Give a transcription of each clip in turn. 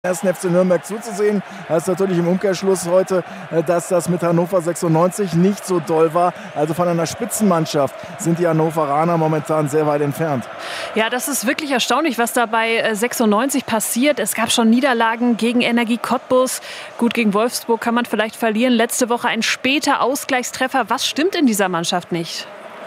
1. FC Nürnberg zuzusehen. Das ist natürlich im Umkehrschluss heute, dass das mit Hannover 96 nicht so doll war. Also von einer Spitzenmannschaft sind die Hannoveraner momentan sehr weit entfernt. Ja, das ist wirklich erstaunlich, was da bei 96 passiert. Es gab schon Niederlagen gegen Energie Cottbus. Gut, gegen Wolfsburg kann man vielleicht verlieren. Letzte Woche ein später Ausgleichstreffer. Was stimmt in dieser Mannschaft nicht?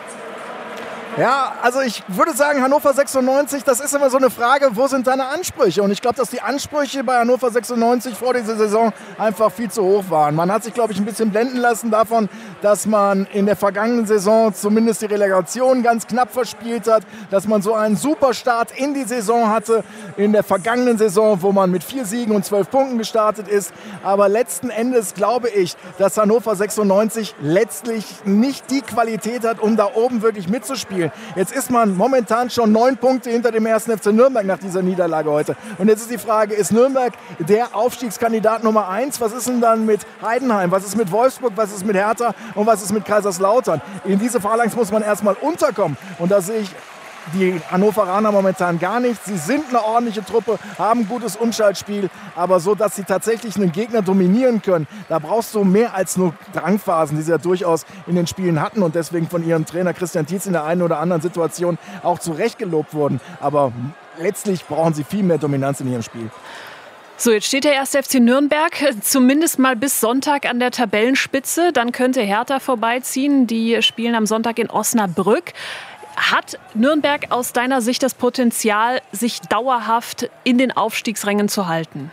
Ja, also ich würde sagen, Hannover 96, das ist immer so eine Frage, wo sind deine Ansprüche? Und ich glaube, dass die Ansprüche bei Hannover 96 vor dieser Saison einfach viel zu hoch waren. Man hat sich, glaube ich, ein bisschen blenden lassen davon, dass man in der vergangenen Saison zumindest die Relegation ganz knapp verspielt hat, dass man so einen super Start in die Saison hatte, in der vergangenen Saison, wo man mit 4 Siegen und 12 Punkten gestartet ist. Aber letzten Endes glaube ich, dass Hannover 96 letztlich nicht die Qualität hat, um da oben wirklich mitzuspielen. Jetzt ist man momentan schon 9 Punkte hinter dem 1. FC Nürnberg nach dieser Niederlage heute. Und jetzt ist die Frage, ist Nürnberg der Aufstiegskandidat Nummer 1? Was ist denn dann mit Heidenheim? Was ist mit Wolfsburg? Was ist mit Hertha? Und was ist mit Kaiserslautern? In diese Phalanx muss man erstmal unterkommen. Und da sehe ich die Hannoveraner momentan gar nicht. Sie sind eine ordentliche Truppe, haben ein gutes Umschaltspiel, aber so, dass sie tatsächlich einen Gegner dominieren können, da brauchst du mehr als nur Drangphasen, die sie ja durchaus in den Spielen hatten und deswegen von ihrem Trainer Christian Tietz in der einen oder anderen Situation auch zu Recht gelobt wurden. Aber letztlich brauchen sie viel mehr Dominanz in ihrem Spiel. So, jetzt steht der 1. FC Nürnberg zumindest mal bis Sonntag an der Tabellenspitze. Dann könnte Hertha vorbeiziehen. Die spielen am Sonntag in Osnabrück. Hat Nürnberg aus deiner Sicht das Potenzial, sich dauerhaft in den Aufstiegsrängen zu halten?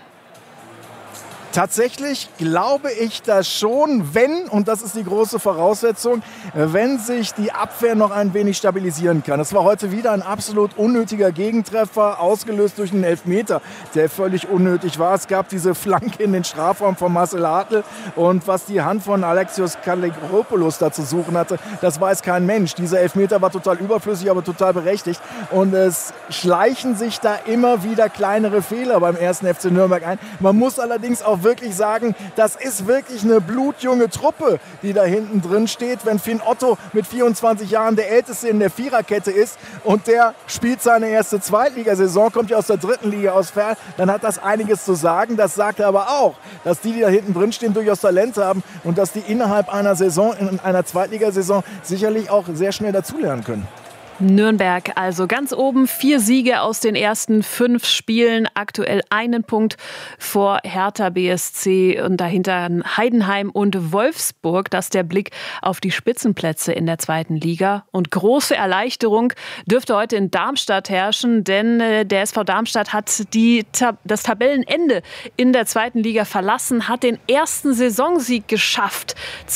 Tatsächlich glaube ich das schon, wenn, und das ist die große Voraussetzung, wenn sich die Abwehr noch ein wenig stabilisieren kann. Es war heute wieder ein absolut unnötiger Gegentreffer, ausgelöst durch einen Elfmeter, der völlig unnötig war. Es gab diese Flanke in den Strafraum von Marcel Hartl und was die Hand von Alexios Kalogeropoulos da zu suchen hatte, das weiß kein Mensch. Dieser Elfmeter war total überflüssig, aber total berechtigt und es schleichen sich da immer wieder kleinere Fehler beim 1. FC Nürnberg ein. Man muss allerdings auch wirklich sagen, das ist wirklich eine blutjunge Truppe, die da hinten drin steht. Wenn Finn Otto mit 24 Jahren der Älteste in der Viererkette ist und der spielt seine erste Zweitligasaison, kommt ja aus der 3. Liga aus Ferl, dann hat das einiges zu sagen. Das sagt er aber auch, dass die da hinten drin stehen, durchaus Talent haben und dass die innerhalb einer Saison, in einer Zweitligasaison sicherlich auch sehr schnell dazulernen können. Nürnberg also ganz oben, 4 Siege aus den ersten 5 Spielen, aktuell 1 Punkt vor Hertha BSC und dahinter Heidenheim und Wolfsburg. Das ist der Blick auf die Spitzenplätze in der 2. Liga. Und große Erleichterung dürfte heute in Darmstadt herrschen, denn der SV Darmstadt hat das Tabellenende in der 2. Liga verlassen, hat den ersten Saisonsieg geschafft.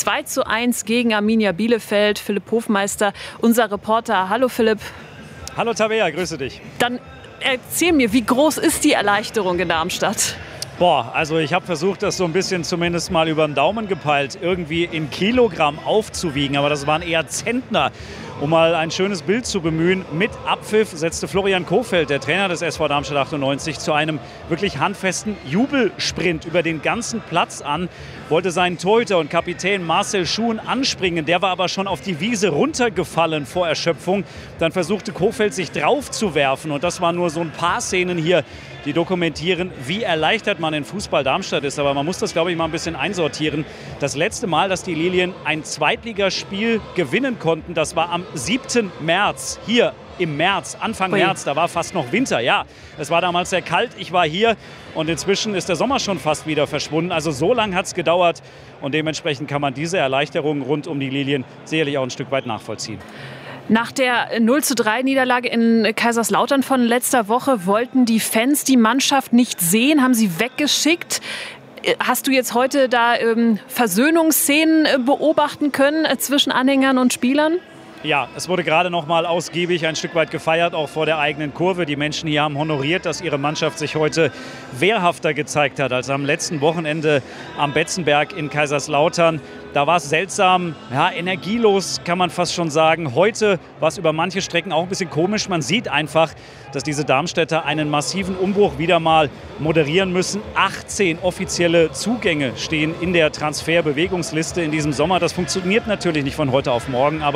2:1 gegen Arminia Bielefeld. Philipp Hofmeister, unser Reporter. Hallo Philipp. Hallo Tabea, grüße dich. Dann erzähl mir, wie groß ist die Erleichterung in Darmstadt? Also ich habe versucht, das so ein bisschen zumindest mal über den Daumen gepeilt, irgendwie in Kilogramm aufzuwiegen, aber das waren eher Zentner. Um mal ein schönes Bild zu bemühen, mit Abpfiff setzte Florian Kohfeldt, der Trainer des SV Darmstadt 98, zu einem wirklich handfesten Jubelsprint über den ganzen Platz an, wollte seinen Torhüter und Kapitän Marcel Schuhn anspringen, der war aber schon auf die Wiese runtergefallen vor Erschöpfung. Dann versuchte Kohfeldt sich drauf zu werfen und das waren nur so ein paar Szenen hier, die dokumentieren, wie erleichtert man in Fußball Darmstadt ist. Aber man muss das, glaube ich, mal ein bisschen einsortieren. Das letzte Mal, dass die Lilien ein Zweitligaspiel gewinnen konnten, das war am 7. März, hier im März, Anfang März, da war fast noch Winter. Ja, es war damals sehr kalt, ich war hier und inzwischen ist der Sommer schon fast wieder verschwunden. Also so lange hat es gedauert und dementsprechend kann man diese Erleichterung rund um die Lilien sicherlich auch ein Stück weit nachvollziehen. Nach der 0:3-Niederlage in Kaiserslautern von letzter Woche wollten die Fans die Mannschaft nicht sehen, haben sie weggeschickt. Hast du jetzt heute da Versöhnungsszenen beobachten können zwischen Anhängern und Spielern? Ja, es wurde gerade noch mal ausgiebig ein Stück weit gefeiert, auch vor der eigenen Kurve. Die Menschen hier haben honoriert, dass ihre Mannschaft sich heute wehrhafter gezeigt hat als am letzten Wochenende am Betzenberg in Kaiserslautern. Da war es seltsam, ja, energielos kann man fast schon sagen. Heute war es über manche Strecken auch ein bisschen komisch. Man sieht einfach, dass diese Darmstädter einen massiven Umbruch wieder mal moderieren müssen. 18 offizielle Zugänge stehen in der Transferbewegungsliste in diesem Sommer. Das funktioniert natürlich nicht von heute auf morgen, aber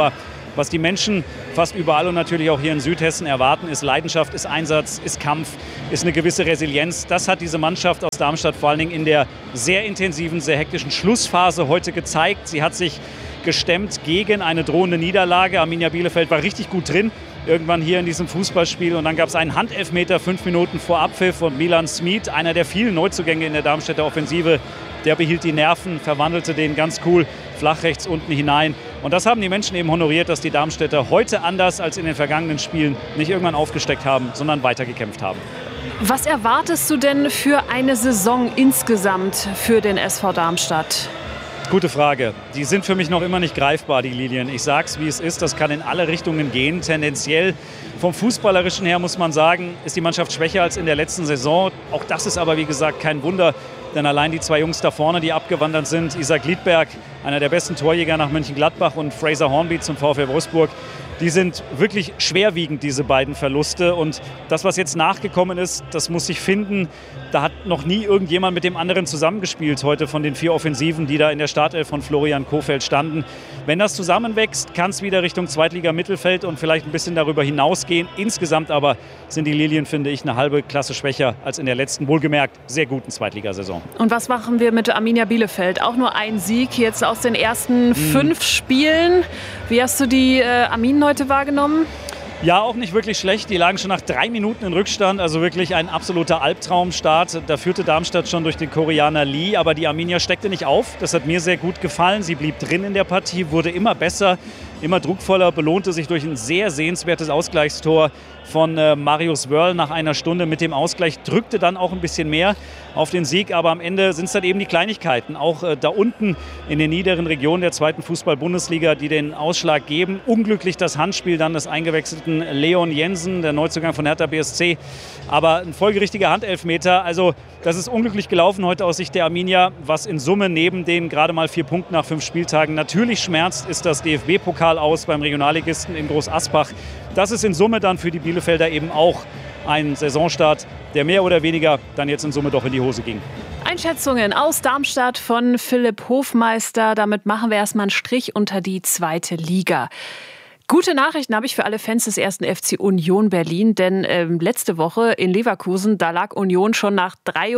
Was die Menschen fast überall und natürlich auch hier in Südhessen erwarten, ist Leidenschaft, ist Einsatz, ist Kampf, ist eine gewisse Resilienz. Das hat diese Mannschaft aus Darmstadt vor allen Dingen in der sehr intensiven, sehr hektischen Schlussphase heute gezeigt. Sie hat sich gestemmt gegen eine drohende Niederlage. Arminia Bielefeld war richtig gut drin, irgendwann hier in diesem Fußballspiel. Und dann gab es einen Handelfmeter 5 Minuten vor Abpfiff. Und Milan Smit, einer der vielen Neuzugänge in der Darmstädter Offensive, der behielt die Nerven, verwandelte den ganz cool flach rechts unten hinein. Und das haben die Menschen eben honoriert, dass die Darmstädter heute anders als in den vergangenen Spielen nicht irgendwann aufgesteckt haben, sondern weitergekämpft haben. Was erwartest du denn für eine Saison insgesamt für den SV Darmstadt? Gute Frage. Die sind für mich noch immer nicht greifbar, die Lilien. Ich sag's, wie es ist. Das kann in alle Richtungen gehen. Tendenziell vom Fußballerischen her muss man sagen, ist die Mannschaft schwächer als in der letzten Saison. Auch das ist aber, wie gesagt, kein Wunder. Denn allein die 2 Jungs da vorne, die abgewandert sind, Isaac Liedberg, einer der besten Torjäger nach Mönchengladbach, und Fraser Hornby zum VfL Wolfsburg, die sind wirklich schwerwiegend, diese beiden Verluste. Und das, was jetzt nachgekommen ist, das muss sich finden. Da hat noch nie irgendjemand mit dem anderen zusammengespielt heute von den 4 Offensiven, die da in der Startelf von Florian Kohfeldt standen. Wenn das zusammenwächst, kann es wieder Richtung Zweitliga-Mittelfeld und vielleicht ein bisschen darüber hinausgehen. Insgesamt aber sind die Lilien, finde ich, eine halbe Klasse schwächer als in der letzten, wohlgemerkt, sehr guten Zweitligasaison. Und was machen wir mit Arminia Bielefeld? Auch nur ein Sieg jetzt aus den ersten 5 Spielen. Wie hast du die Arminen heute wahrgenommen? Ja, auch nicht wirklich schlecht. Die lagen schon nach 3 Minuten in Rückstand. Also wirklich ein absoluter Albtraumstart. Da führte Darmstadt schon durch den Koreaner Lee. Aber die Arminia steckte nicht auf. Das hat mir sehr gut gefallen. Sie blieb drin in der Partie, wurde immer besser, immer druckvoller, belohnte sich durch ein sehr sehenswertes Ausgleichstor von Marius Wörl nach einer Stunde mit dem Ausgleich, drückte dann auch ein bisschen mehr auf den Sieg, aber am Ende sind es dann eben die Kleinigkeiten, auch da unten in den niederen Regionen der 2. Fußball-Bundesliga, die den Ausschlag geben. Unglücklich das Handspiel dann des eingewechselten Leon Jensen, der Neuzugang von Hertha BSC, aber ein folgerichtiger Handelfmeter. Also das ist unglücklich gelaufen heute aus Sicht der Arminia. Was in Summe neben den gerade mal 4 Punkten nach 5 Spieltagen natürlich schmerzt, ist das DFB-Pokal aus beim Regionalligisten in Groß Asbach. Das ist in Summe dann für die Bielefelder eben auch ein Saisonstart, der mehr oder weniger dann jetzt in Summe doch in die Hose ging. Einschätzungen aus Darmstadt von Philipp Hofmeister. Damit machen wir erstmal einen Strich unter die 2. Liga. Gute Nachrichten habe ich für alle Fans des 1. FC Union Berlin, denn letzte Woche in Leverkusen, da lag Union schon nach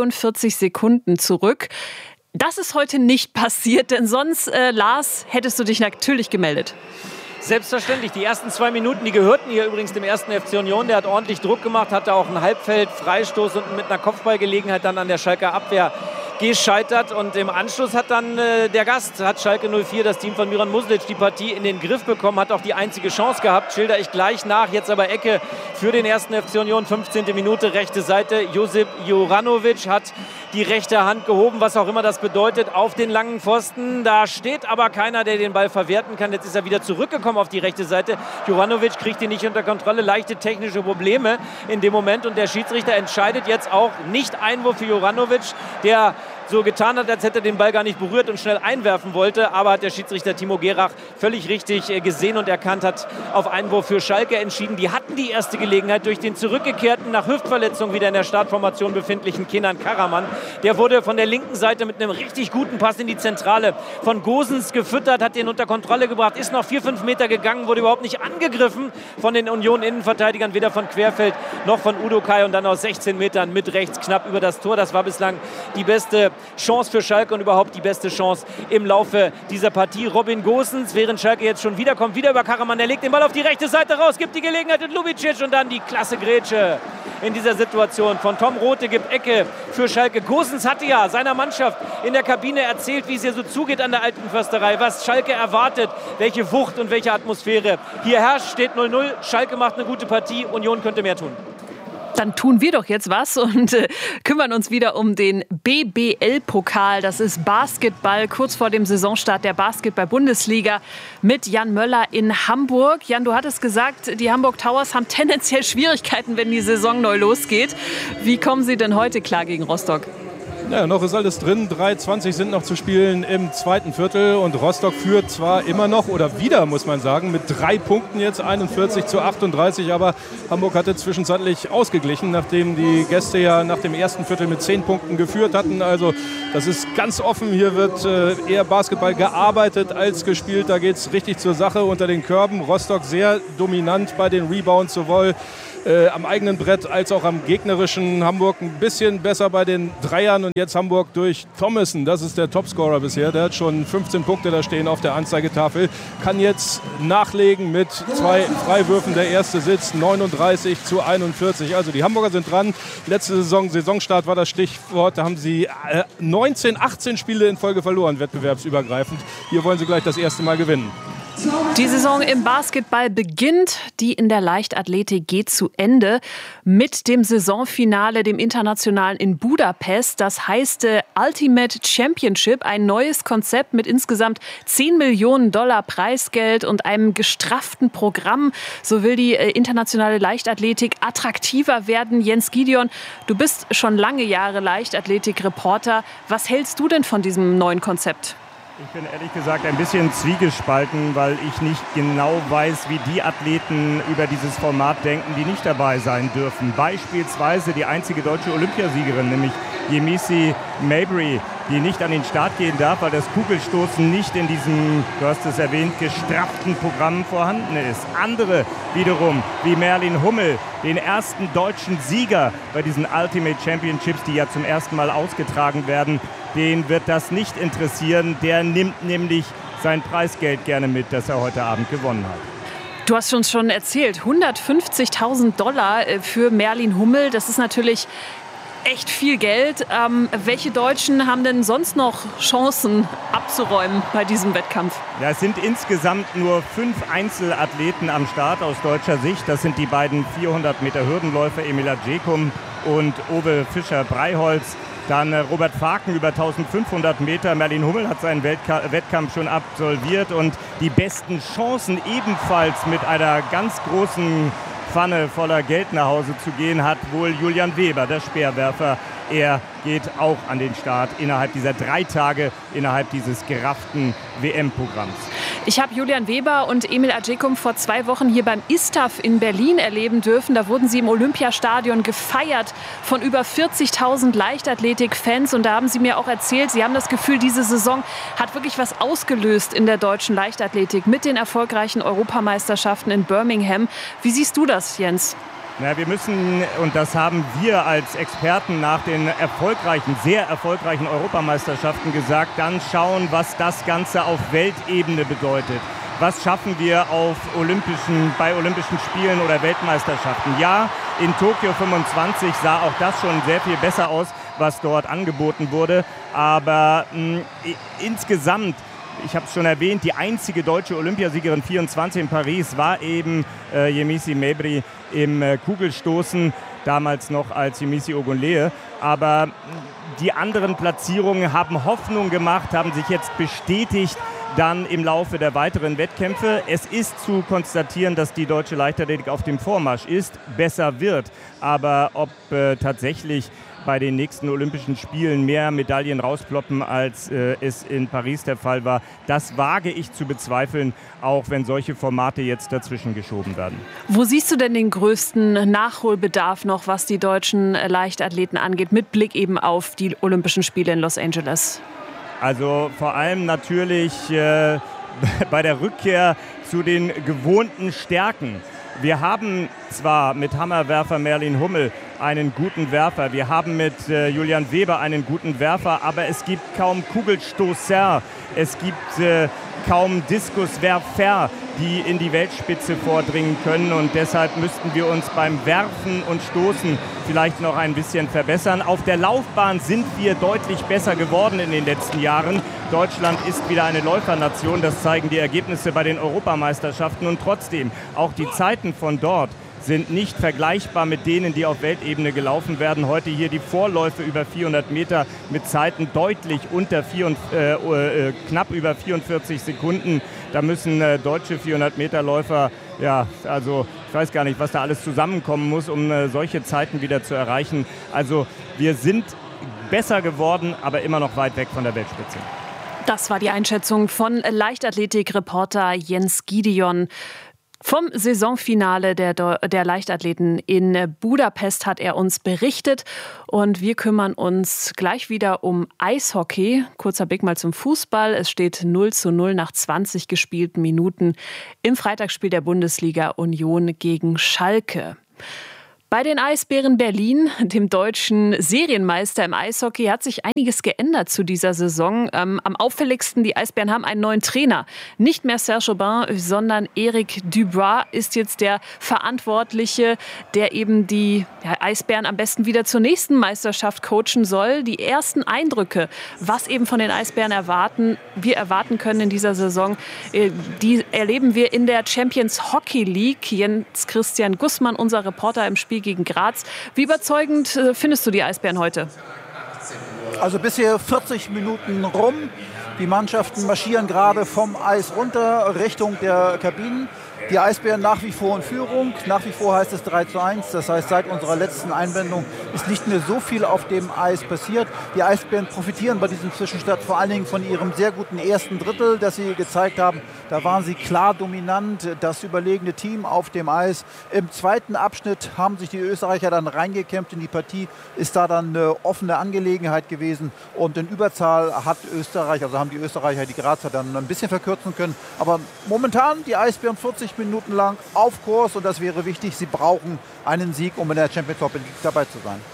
43 Sekunden zurück. Das ist heute nicht passiert, denn sonst, Lars, hättest du dich natürlich gemeldet. Selbstverständlich. Die ersten 2 Minuten, die gehörten hier übrigens dem 1. FC Union. Der hat ordentlich Druck gemacht, hatte auch einen Halbfeld-Freistoß und mit einer Kopfballgelegenheit dann an der Schalker Abwehr gescheitert. Und im Anschluss hat dann der Gast, hat Schalke 04, das Team von Miran Muslic, die Partie in den Griff bekommen, hat auch die einzige Chance gehabt. Schilder ich gleich nach. Jetzt aber Ecke für den 1. FC Union, 15. Minute, rechte Seite. Josip Juranovic hat die rechte Hand gehoben, was auch immer das bedeutet, auf den langen Pfosten. Da steht aber keiner, der den Ball verwerten kann. Jetzt ist er wieder zurückgekommen auf die rechte Seite. Juranovic kriegt ihn nicht unter Kontrolle. Leichte technische Probleme in dem Moment. Und der Schiedsrichter entscheidet jetzt auch nicht Einwurf für Juranovic, der so getan hat, als hätte er den Ball gar nicht berührt und schnell einwerfen wollte. Aber hat der Schiedsrichter Timo Gerach völlig richtig gesehen und erkannt, hat auf Einwurf für Schalke entschieden. Die hatten die erste Gelegenheit durch den zurückgekehrten, nach Hüftverletzung wieder in der Startformation befindlichen Kenan Karaman. Der wurde von der linken Seite mit einem richtig guten Pass in die Zentrale von Gosens gefüttert, hat den unter Kontrolle gebracht, ist noch 4-5 Meter gegangen, wurde überhaupt nicht angegriffen von den Union-Innenverteidigern, weder von Querfeld noch von Udo Kai, und dann aus 16 Metern mit rechts knapp über das Tor. Das war bislang die beste Chance für Schalke und überhaupt die beste Chance im Laufe dieser Partie. Robin Gosens, während Schalke jetzt schon wiederkommt, wieder über Karaman, der legt den Ball auf die rechte Seite raus, gibt die Gelegenheit mit Lubicic und dann die klasse Grätsche in dieser Situation von Tom Rothe, gibt Ecke für Schalke. Gosens hatte ja seiner Mannschaft in der Kabine erzählt, wie es hier so zugeht an der Alten Försterei, was Schalke erwartet, welche Wucht und welche Atmosphäre hier herrscht. Steht 0-0, Schalke macht eine gute Partie, Union könnte mehr tun. Dann tun wir doch jetzt was und kümmern uns wieder um den BBL-Pokal. Das ist Basketball, kurz vor dem Saisonstart der Basketball-Bundesliga mit Jan Möller in Hamburg. Jan, du hattest gesagt, die Hamburg Towers haben tendenziell Schwierigkeiten, wenn die Saison neu losgeht. Wie kommen sie denn heute klar gegen Rostock? Ja, noch ist alles drin. 3:20 sind noch zu spielen im zweiten Viertel. Und Rostock führt zwar immer noch oder wieder, muss man sagen, mit 3 Punkten jetzt, 41:38. Aber Hamburg hatte zwischenzeitlich ausgeglichen, nachdem die Gäste ja nach dem ersten Viertel mit 10 Punkten geführt hatten. Also das ist ganz offen. Hier wird eher Basketball gearbeitet als gespielt. Da geht es richtig zur Sache unter den Körben. Rostock sehr dominant bei den Rebounds, sowohl am eigenen Brett als auch am gegnerischen. Hamburg ein bisschen besser bei den Dreiern und jetzt Hamburg durch Thomason, das ist der Topscorer bisher, der hat schon 15 Punkte da stehen auf der Anzeigetafel, kann jetzt nachlegen mit 2 Freiwürfen, der erste sitzt 39:41, also die Hamburger sind dran. Letzte Saison, Saisonstart war das Stichwort, da haben sie 18 Spiele in Folge verloren, wettbewerbsübergreifend. Hier wollen sie gleich das erste Mal gewinnen. Die Saison im Basketball beginnt, die in der Leichtathletik geht zu Ende mit dem Saisonfinale, dem internationalen in Budapest. Das heißt Ultimate Championship, ein neues Konzept mit insgesamt $10 Millionen Preisgeld und einem gestrafften Programm. So will die internationale Leichtathletik attraktiver werden. Jens Gideon, du bist schon lange Jahre Leichtathletik-Reporter. Was hältst du denn von diesem neuen Konzept? Ich bin ehrlich gesagt ein bisschen zwiegespalten, weil ich nicht genau weiß, wie die Athleten über dieses Format denken, die nicht dabei sein dürfen. Beispielsweise die einzige deutsche Olympiasiegerin, nämlich Yemisi Mabry, die nicht an den Start gehen darf, weil das Kugelstoßen nicht in diesem, du hast es erwähnt, gestrafften Programm vorhanden ist. Andere wiederum, wie Merlin Hummel, den ersten deutschen Sieger bei diesen Ultimate Championships, die ja zum ersten Mal ausgetragen werden, den wird das nicht interessieren. Der nimmt nämlich sein Preisgeld gerne mit, das er heute Abend gewonnen hat. Du hast uns schon erzählt, $150.000 für Merlin Hummel. Das ist natürlich echt viel Geld. Welche Deutschen haben denn sonst noch Chancen abzuräumen bei diesem Wettkampf? Ja, es sind insgesamt nur 5 Einzelathleten am Start aus deutscher Sicht. Das sind die beiden 400 Meter Hürdenläufer Emil Adjekum und Ove Fischer-Breiholz. Dann Robert Faken über 1500 Meter. Merlin Hummel hat seinen Wettkampf schon absolviert und die besten Chancen ebenfalls mit einer ganz großen Pfanne voller Geld nach Hause zu gehen, hat wohl Julian Weber, der Speerwerfer. Er geht auch an den Start innerhalb dieser 3 Tage, innerhalb dieses gerafften WM-Programms. Ich habe Julian Weber und Emil Adjekum vor 2 Wochen hier beim ISTAF in Berlin erleben dürfen. Da wurden sie im Olympiastadion gefeiert von über 40.000 Leichtathletik-Fans. Und da haben sie mir auch erzählt, sie haben das Gefühl, diese Saison hat wirklich was ausgelöst in der deutschen Leichtathletik mit den erfolgreichen Europameisterschaften in Birmingham. Wie siehst du das, Jens? Na, wir müssen, und das haben wir als Experten nach den sehr erfolgreichen Europameisterschaften gesagt, dann schauen, was das Ganze auf Weltebene bedeutet. Was schaffen wir bei Olympischen Spielen oder Weltmeisterschaften? Ja, in Tokio 25 sah auch das schon sehr viel besser aus, was dort angeboten wurde. Aber insgesamt, ich habe es schon erwähnt, die einzige deutsche Olympiasiegerin 24 in Paris war eben Yemisi Mabry im Kugelstoßen, damals noch als Yemisi Ogunleye. Aber die anderen Platzierungen haben Hoffnung gemacht, haben sich jetzt bestätigt dann im Laufe der weiteren Wettkämpfe. Es ist zu konstatieren, dass die deutsche Leichtathletik auf dem Vormarsch ist, besser wird. Aber ob tatsächlich bei den nächsten Olympischen Spielen mehr Medaillen rausploppen, als es in Paris der Fall war, das wage ich zu bezweifeln, auch wenn solche Formate jetzt dazwischen geschoben werden. Wo siehst du denn den größten Nachholbedarf noch, was die deutschen Leichtathleten angeht, mit Blick eben auf die Olympischen Spiele in Los Angeles? Also vor allem natürlich bei der Rückkehr zu den gewohnten Stärken. Wir haben zwar mit Hammerwerfer Merlin Hummel einen guten Werfer, wir haben mit Julian Weber einen guten Werfer, aber es gibt kaum Kugelstoßer, es gibt kaum Diskuswerfer, die in die Weltspitze vordringen können, und deshalb müssten wir uns beim Werfen und Stoßen vielleicht noch ein bisschen verbessern. Auf der Laufbahn sind wir deutlich besser geworden in den letzten Jahren. Deutschland ist wieder eine Läufernation, das zeigen die Ergebnisse bei den Europameisterschaften, und trotzdem, auch die Zeiten von dort sind nicht vergleichbar mit denen, die auf Weltebene gelaufen werden. Heute hier die Vorläufe über 400 Meter mit Zeiten deutlich unter knapp über 44 Sekunden. Da müssen deutsche 400-Meter-Läufer, ja, also ich weiß gar nicht, was da alles zusammenkommen muss, um solche Zeiten wieder zu erreichen. Also wir sind besser geworden, aber immer noch weit weg von der Weltspitze. Das war die Einschätzung von Leichtathletik-Reporter Jens Gideon. Vom Saisonfinale der Leichtathleten in Budapest hat er uns berichtet. Und wir kümmern uns gleich wieder um Eishockey. Kurzer Blick mal zum Fußball. Es steht 0:0 nach 20 gespielten Minuten im Freitagsspiel der Bundesliga Union gegen Schalke. Bei den Eisbären Berlin, dem deutschen Serienmeister im Eishockey, hat sich einiges geändert zu dieser Saison. Am auffälligsten, die Eisbären haben einen neuen Trainer. Nicht mehr Serge Aubin, sondern Eric Dubois ist jetzt der Verantwortliche, der eben die Eisbären am besten wieder zur nächsten Meisterschaft coachen soll. Die ersten Eindrücke, was eben von den Eisbären wir erwarten können in dieser Saison, die erleben wir in der Champions Hockey League. Jens Christian Gussmann, unser Reporter im Spiel gegen Graz. Wie überzeugend findest du die Eisbären heute? Also bisher 40 Minuten rum. Die Mannschaften marschieren gerade vom Eis runter Richtung der Kabinen. Die Eisbären nach wie vor in Führung. Nach wie vor heißt es 3:1. Das heißt, seit unserer letzten Einwendung ist nicht mehr so viel auf dem Eis passiert. Die Eisbären profitieren bei diesem Zwischenstand vor allen Dingen von ihrem sehr guten ersten Drittel, das sie gezeigt haben. Da waren sie klar dominant, das überlegene Team auf dem Eis. Im zweiten Abschnitt haben sich die Österreicher dann reingekämpft in die Partie. Ist da dann eine offene Angelegenheit gewesen. Und in Überzahl haben die Österreicher die Grazer dann ein bisschen verkürzen können. Aber momentan die Eisbären 40 Minuten lang auf Kurs und das wäre wichtig. Sie brauchen einen Sieg, um in der Champions Hockey League dabei zu sein.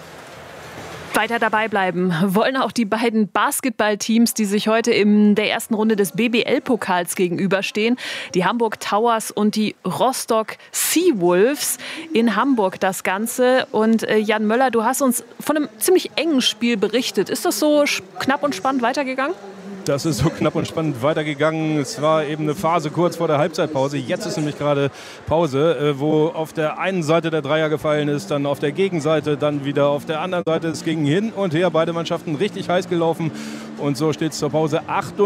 Weiter dabei bleiben wollen auch die beiden Basketballteams, die sich heute in der ersten Runde des BBL-Pokals gegenüberstehen. Die Hamburg Towers und die Rostock Seawolves. In Hamburg das Ganze. Und Jan Möller, du hast uns von einem ziemlich engen Spiel berichtet. Ist das so knapp und spannend weitergegangen? Das ist so knapp und spannend weitergegangen. Es war eben eine Phase kurz vor der Halbzeitpause. Jetzt ist nämlich gerade Pause, wo auf der einen Seite der Dreier gefallen ist, dann auf der Gegenseite, dann wieder auf der anderen Seite. Es ging hin und her, beide Mannschaften richtig heiß gelaufen. Und so steht es zur Pause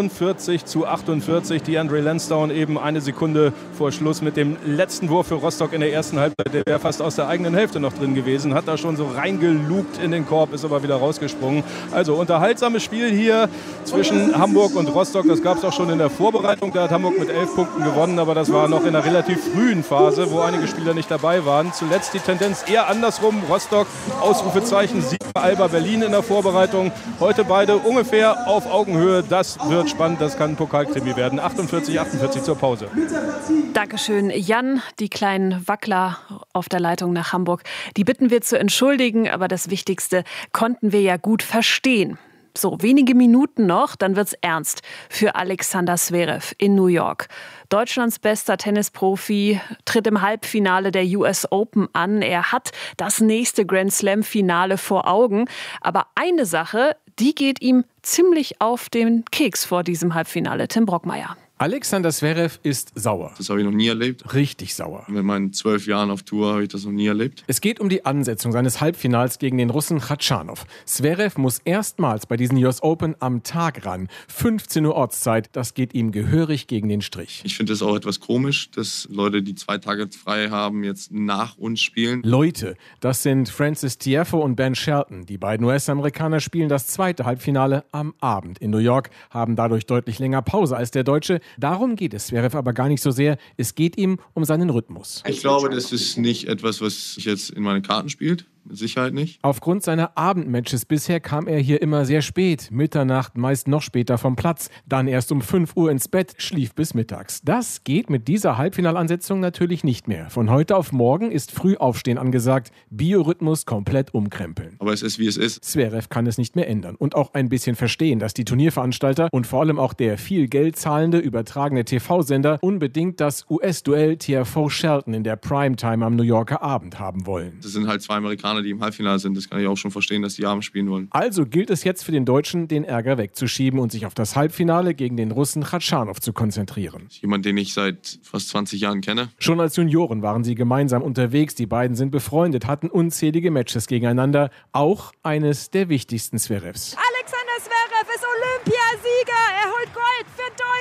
48:48. Die Andre Lansdowne eben eine Sekunde vor Schluss mit dem letzten Wurf für Rostock in der ersten Halbzeit. Der wäre fast aus der eigenen Hälfte noch drin gewesen. Hat da schon so reingelugt in den Korb, ist aber wieder rausgesprungen. Also unterhaltsames Spiel hier zwischen Hamburg und Rostock. Das gab es auch schon in der Vorbereitung. Da hat Hamburg mit 11 Punkten gewonnen. Aber das war noch in einer relativ frühen Phase, wo einige Spieler nicht dabei waren. Zuletzt die Tendenz eher andersrum. Rostock, Ausrufezeichen, Sieg bei Alba Berlin in der Vorbereitung. Heute beide ungefähr auf Augenhöhe. Das wird spannend. Das kann ein Pokalkrimi werden. 48:48 zur Pause. Dankeschön, Jan. Die kleinen Wackler auf der Leitung nach Hamburg, die bitten wir zu entschuldigen. Aber das Wichtigste konnten wir ja gut verstehen. So, wenige Minuten noch, dann wird's ernst für Alexander Zverev in New York. Deutschlands bester Tennisprofi tritt im Halbfinale der US Open an. Er hat das nächste Grand Slam-Finale vor Augen. Aber eine Sache, die geht ihm ziemlich auf den Keks vor diesem Halbfinale. Tim Brockmeier. Alexander Zverev ist sauer. Das habe ich noch nie erlebt. Richtig sauer. Mit meinen 12 Jahren auf Tour habe ich das noch nie erlebt. Es geht um die Ansetzung seines Halbfinals gegen den Russen Khachanov. Zverev muss erstmals bei diesen US Open am Tag ran. 15 Uhr Ortszeit, das geht ihm gehörig gegen den Strich. Ich finde es auch etwas komisch, dass Leute, die 2 Tage frei haben, jetzt nach uns spielen. Leute, das sind Frances Tiafoe und Ben Shelton. Die beiden US-Amerikaner spielen das zweite Halbfinale am Abend in New York, haben dadurch deutlich länger Pause als der Deutsche. Darum geht es Zverev aber gar nicht so sehr. Es geht ihm um seinen Rhythmus. Ich glaube, das ist nicht etwas, was sich jetzt in meine Karten spielt. Mit Sicherheit nicht. Aufgrund seiner Abendmatches bisher kam er hier immer sehr spät, Mitternacht, meist noch später vom Platz, dann erst um 5 Uhr ins Bett, schlief bis mittags. Das geht mit dieser Halbfinalansetzung natürlich nicht mehr. Von heute auf morgen ist Frühaufstehen angesagt, Biorhythmus komplett umkrempeln. Aber es ist, wie es ist. Zverev kann es nicht mehr ändern und auch ein bisschen verstehen, dass die Turnierveranstalter und vor allem auch der viel Geld zahlende übertragene TV-Sender unbedingt das US-Duell Tiafoe-Shelton in der Primetime am New Yorker Abend haben wollen. Das sind halt 2 Amerikaner, die im Halbfinale sind. Das kann ich auch schon verstehen, dass die abends spielen wollen. Also gilt es jetzt für den Deutschen, den Ärger wegzuschieben und sich auf das Halbfinale gegen den Russen Khachanov zu konzentrieren. Jemand, den ich seit fast 20 Jahren kenne. Schon als Junioren waren sie gemeinsam unterwegs. Die beiden sind befreundet, hatten unzählige Matches gegeneinander. Auch eines der wichtigsten Zverevs. Alexander Zverev ist Olympiasieger. Er holt Gold für Deutschland.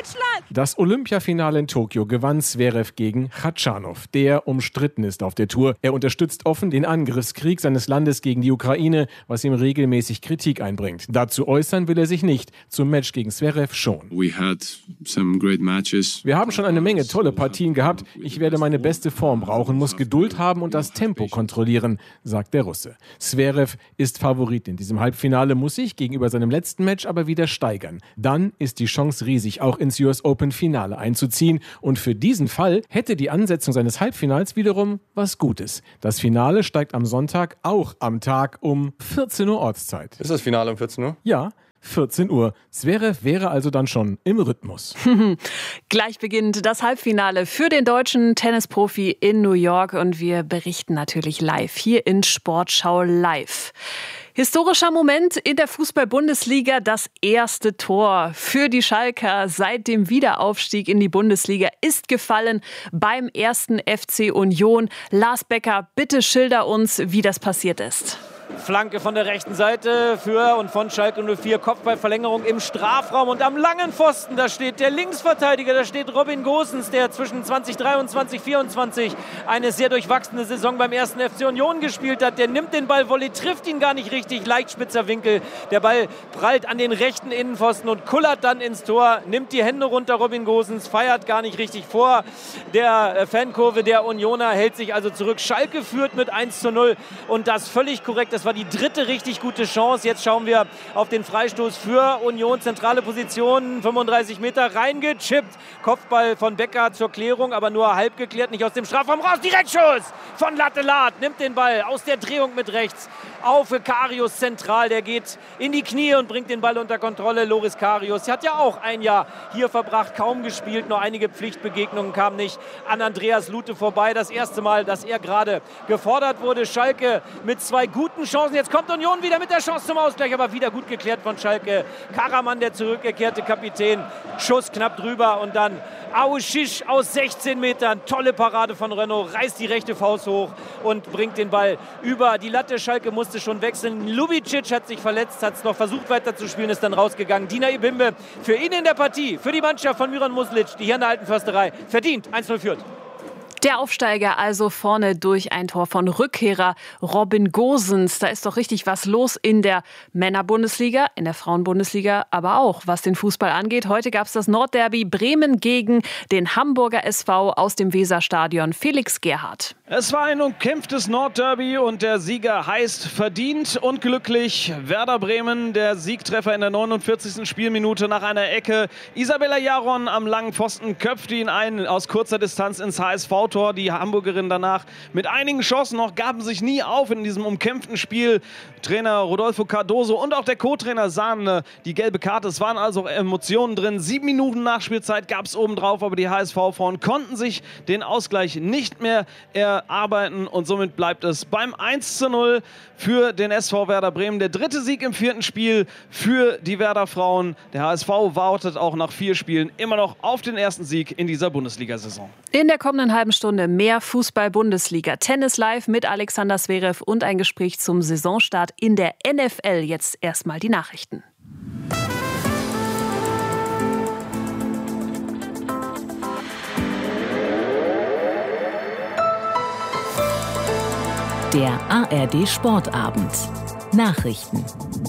Deutschland! Das Olympiafinale in Tokio gewann Zverev gegen Khachanov, der umstritten ist auf der Tour. Er unterstützt offen den Angriffskrieg seines Landes gegen die Ukraine, was ihm regelmäßig Kritik einbringt. Dazu äußern will er sich nicht, zum Match gegen Zverev schon. Wir haben schon eine Menge tolle Partien gehabt. Ich werde meine beste Form brauchen, muss Geduld haben und das Tempo kontrollieren, sagt der Russe. Zverev ist Favorit in diesem Halbfinale, muss sich gegenüber seinem letzten Match aber wieder steigern. Dann ist die Chance riesig, auch ins US Open Finale einzuziehen. Und für diesen Fall hätte die Ansetzung seines Halbfinals wiederum was Gutes. Das Finale steigt am Sonntag auch am Tag um 14 Uhr Ortszeit. Ist das Finale um 14 Uhr? Ja. 14 Uhr. Zverev wäre also dann schon im Rhythmus. Gleich beginnt das Halbfinale für den deutschen Tennisprofi in New York und wir berichten natürlich live hier in Sportschau Live. Historischer Moment in der Fußball-Bundesliga, das erste Tor für die Schalker seit dem Wiederaufstieg in die Bundesliga ist gefallen beim ersten FC Union. Lars Becker, bitte schilder uns, wie das passiert ist. Flanke von der rechten Seite für und von Schalke 04. Kopfballverlängerung im Strafraum und am langen Pfosten, da steht der Linksverteidiger, da steht Robin Gosens, der zwischen 2023 und 2024 eine sehr durchwachsene Saison beim ersten FC Union gespielt hat. Der nimmt den Ball, Volley trifft ihn gar nicht richtig, leicht spitzer Winkel. Der Ball prallt an den rechten Innenpfosten und kullert dann ins Tor, nimmt die Hände runter, Robin Gosens, feiert gar nicht richtig vor der Fankurve der Unioner, hält sich also zurück. Schalke führt mit 1:0 und das völlig korrekt. Das war die dritte richtig gute Chance. Jetzt schauen wir auf den Freistoß für Union. Zentrale Position, 35 Meter reingechippt. Kopfball von Becker zur Klärung, aber nur halb geklärt, nicht aus dem Strafraum raus. Direktschuss von Lattelat, nimmt den Ball aus der Drehung mit rechts auf Karius zentral. Der geht in die Knie und bringt den Ball unter Kontrolle. Loris Karius hat ja auch ein Jahr hier verbracht, kaum gespielt, nur einige Pflichtbegegnungen kamen nicht an Andreas Lute vorbei. Das erste Mal, dass er gerade gefordert wurde. Schalke mit zwei guten Chancen. Jetzt kommt Union wieder mit der Chance zum Ausgleich, aber wieder gut geklärt von Schalke. Karaman, der zurückgekehrte Kapitän. Schuss knapp drüber und dann Auschich aus 16 Metern. Tolle Parade von Renaud, reißt die rechte Faust hoch und bringt den Ball über die Latte. Schalke musste schon wechseln. Lubicic hat sich verletzt, hat es noch versucht weiter zu spielen, ist dann rausgegangen. Dina Ibimbe für ihn in der Partie, für die Mannschaft von Miran Muslic, die hier in der Alten Försterei verdient 1:0 führt. Der Aufsteiger also vorne durch ein Tor von Rückkehrer Robin Gosens. Da ist doch richtig was los in der Männerbundesliga, in der Frauenbundesliga, aber auch was den Fußball angeht. Heute gab es das Nordderby Bremen gegen den Hamburger SV aus dem Weserstadion. Felix Gerhardt. Es war ein umkämpftes Nordderby und der Sieger heißt verdient und glücklich. Werder Bremen, der Siegtreffer in der 49. Spielminute nach einer Ecke. Isabella Jaron am langen Pfosten köpfte ihn ein aus kurzer Distanz ins HSV-Tor. Die Hamburgerinnen danach mit einigen Chancen noch gaben sich nie auf in diesem umkämpften Spiel. Trainer Rodolfo Cardoso und auch der Co-Trainer sahen die gelbe Karte. Es waren also Emotionen drin. 7 Minuten Nachspielzeit gab es obendrauf, aber die HSV-Frauen konnten sich den Ausgleich nicht mehr erarbeiten und somit bleibt es beim 1:0 für den SV Werder Bremen. Der dritte Sieg im 4. Spiel für die Werder Frauen. Der HSV wartet auch nach 4 Spielen immer noch auf den ersten Sieg in dieser Bundesliga-Saison. In der kommenden halben Stunde mehr Fußball-Bundesliga. Tennis live mit Alexander Zverev und ein Gespräch zum Saisonstart in der NFL. Jetzt erstmal die Nachrichten. Der ARD Sportabend. Nachrichten.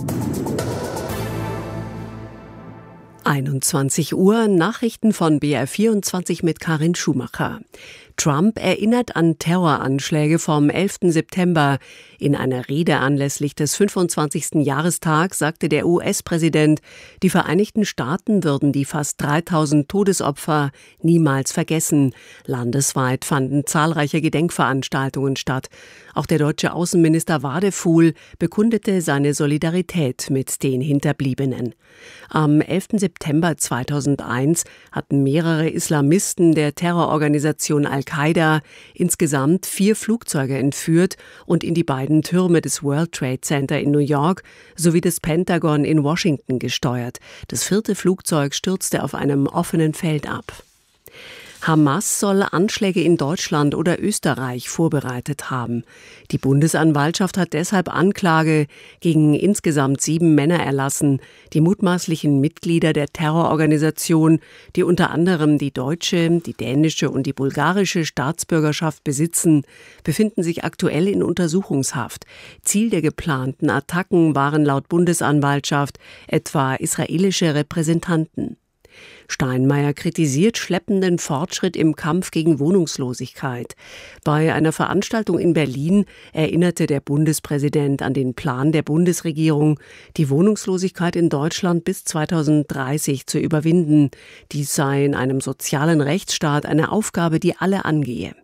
21 Uhr, Nachrichten von BR24 mit Karin Schumacher. Trump erinnert an Terroranschläge vom 11. September. In einer Rede anlässlich des 25. Jahrestags sagte der US-Präsident, die Vereinigten Staaten würden die fast 3000 Todesopfer niemals vergessen. Landesweit fanden zahlreiche Gedenkveranstaltungen statt. Auch der deutsche Außenminister Wadefuhl bekundete seine Solidarität mit den Hinterbliebenen. Am 11. September 2001 hatten mehrere Islamisten der Terrororganisation Al-Qaida insgesamt 4 Flugzeuge entführt und in die beiden Türme des World Trade Center in New York sowie des Pentagon in Washington gesteuert. Das 4. Flugzeug stürzte auf einem offenen Feld ab. Hamas soll Anschläge in Deutschland oder Österreich vorbereitet haben. Die Bundesanwaltschaft hat deshalb Anklage gegen insgesamt 7 Männer erlassen. Die mutmaßlichen Mitglieder der Terrororganisation, die unter anderem die deutsche, die dänische und die bulgarische Staatsbürgerschaft besitzen, befinden sich aktuell in Untersuchungshaft. Ziel der geplanten Attacken waren laut Bundesanwaltschaft etwa israelische Repräsentanten. Steinmeier kritisiert schleppenden Fortschritt im Kampf gegen Wohnungslosigkeit. Bei einer Veranstaltung in Berlin erinnerte der Bundespräsident an den Plan der Bundesregierung, die Wohnungslosigkeit in Deutschland bis 2030 zu überwinden. Dies sei in einem sozialen Rechtsstaat eine Aufgabe, die alle angehe.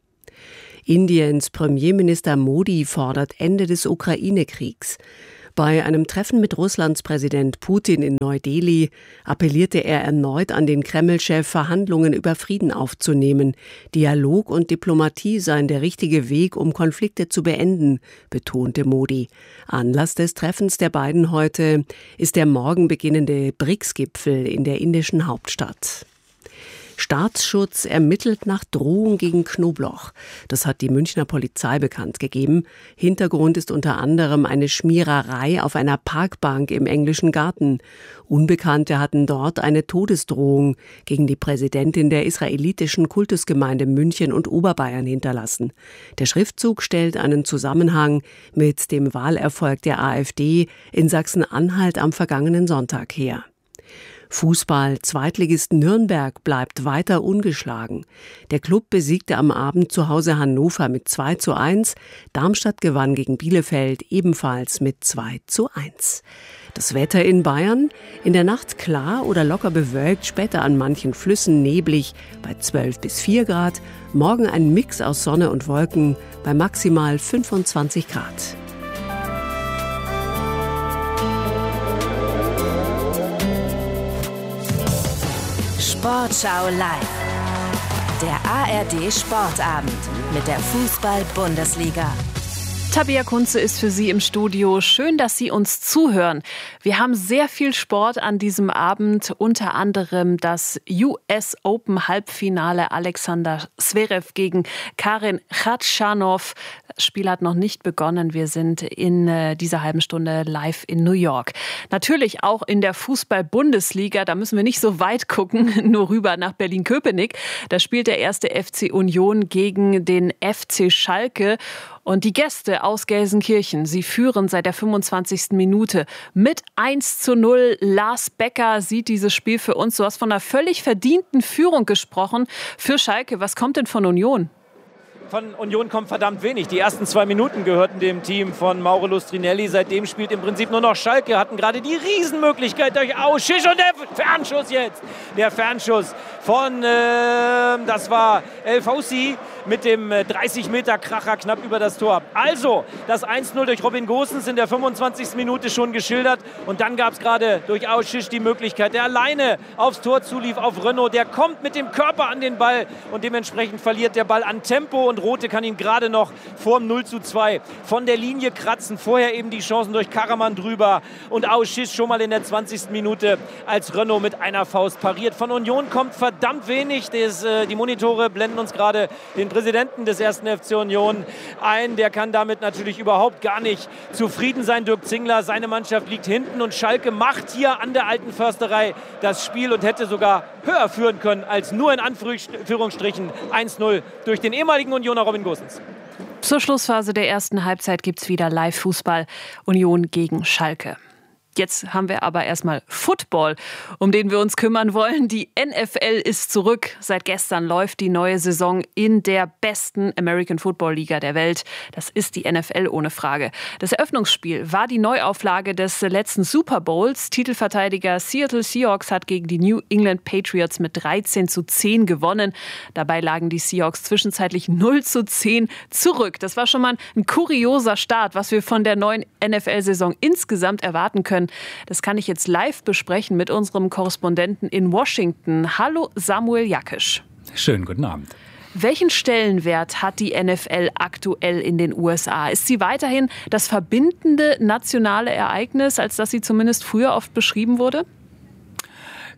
Indiens Premierminister Modi fordert Ende des Ukraine-Kriegs. Bei einem Treffen mit Russlands Präsident Putin in Neu-Delhi appellierte er erneut an den Kreml-Chef, Verhandlungen über Frieden aufzunehmen. Dialog und Diplomatie seien der richtige Weg, um Konflikte zu beenden, betonte Modi. Anlass des Treffens der beiden heute ist der morgen beginnende BRICS-Gipfel in der indischen Hauptstadt. Staatsschutz ermittelt nach Drohung gegen Knobloch. Das hat die Münchner Polizei bekannt gegeben. Hintergrund ist unter anderem eine Schmiererei auf einer Parkbank im Englischen Garten. Unbekannte hatten dort eine Todesdrohung gegen die Präsidentin der israelitischen Kultusgemeinde München und Oberbayern hinterlassen. Der Schriftzug stellt einen Zusammenhang mit dem Wahlerfolg der AfD in Sachsen-Anhalt am vergangenen Sonntag her. Fußball-Zweitligist Nürnberg bleibt weiter ungeschlagen. Der Klub besiegte am Abend zu Hause Hannover mit 2:1. Darmstadt gewann gegen Bielefeld ebenfalls mit 2:1. Das Wetter in Bayern: in der Nacht klar oder locker bewölkt, später an manchen Flüssen neblig bei 12 bis 4 Grad. Morgen ein Mix aus Sonne und Wolken bei maximal 25 Grad. Sportschau live. Der ARD Sportabend mit der Fußball-Bundesliga. Tabea Kunze ist für Sie im Studio. Schön, dass Sie uns zuhören. Wir haben sehr viel Sport an diesem Abend, unter anderem das US Open Halbfinale Alexander Zverev gegen Karen Khachanov. Das Spiel hat noch nicht begonnen. Wir sind in dieser halben Stunde live in New York. Natürlich auch in der Fußball-Bundesliga. Da müssen wir nicht so weit gucken, nur rüber nach Berlin-Köpenick. Da spielt der erste FC Union gegen den FC Schalke. Und die Gäste aus Gelsenkirchen, sie führen seit der 25. Minute mit 1:0. Lars Becker sieht dieses Spiel für uns. Du hast von einer völlig verdienten Führung gesprochen für Schalke. Was kommt denn von Union? Von Union kommt verdammt wenig. Die ersten 2 Minuten gehörten dem Team von Mauro Lustrinelli. Seitdem spielt im Prinzip nur noch Schalke. Hatten gerade die Riesenmöglichkeit durch Ausschisch und der Fernschuss jetzt. Der Fernschuss von, das war El Foussi mit dem 30-Meter-Kracher knapp über das Tor. Also, das 1:0 durch Robin Gosens in der 25. Minute schon geschildert. Und dann gab es gerade durch Ausschisch die Möglichkeit, der alleine aufs Tor zulief auf Renault. Der kommt mit dem Körper an den Ball und dementsprechend verliert der Ball an Tempo. Und Rote kann ihn gerade noch vorm 0:2 von der Linie kratzen. Vorher eben die Chancen durch Karaman drüber und Ausschisch schon mal in der 20. Minute, als Renault mit einer Faust pariert. Von Union kommt verdammt wenig. Die Monitore blenden uns gerade den Präsidenten des 1. FC Union ein. Der kann damit natürlich überhaupt gar nicht zufrieden sein. Dirk Zingler, seine Mannschaft liegt hinten und Schalke macht hier an der Alten Försterei das Spiel und hätte sogar höher führen können als nur in Anführungsstrichen 1:0 durch den ehemaligen Unioner Robin Gosens. Zur Schlussphase der ersten Halbzeit gibt es wieder Live-Fußball Union gegen Schalke. Jetzt haben wir aber erstmal Football, um den wir uns kümmern wollen. Die NFL ist zurück. Seit gestern läuft die neue Saison in der besten American Football Liga der Welt. Das ist die NFL ohne Frage. Das Eröffnungsspiel war die Neuauflage des letzten Super Bowls. Titelverteidiger Seattle Seahawks hat gegen die New England Patriots mit 13:10 gewonnen. Dabei lagen die Seahawks zwischenzeitlich 0:10 zurück. Das war schon mal ein kurioser Start, was wir von der neuen NFL-Saison insgesamt erwarten können. Das kann ich jetzt live besprechen mit unserem Korrespondenten in Washington. Hallo Samuel Jakisch. Schönen guten Abend. Welchen Stellenwert hat die NFL aktuell in den USA? Ist sie weiterhin das verbindende nationale Ereignis, als das sie zumindest früher oft beschrieben wurde?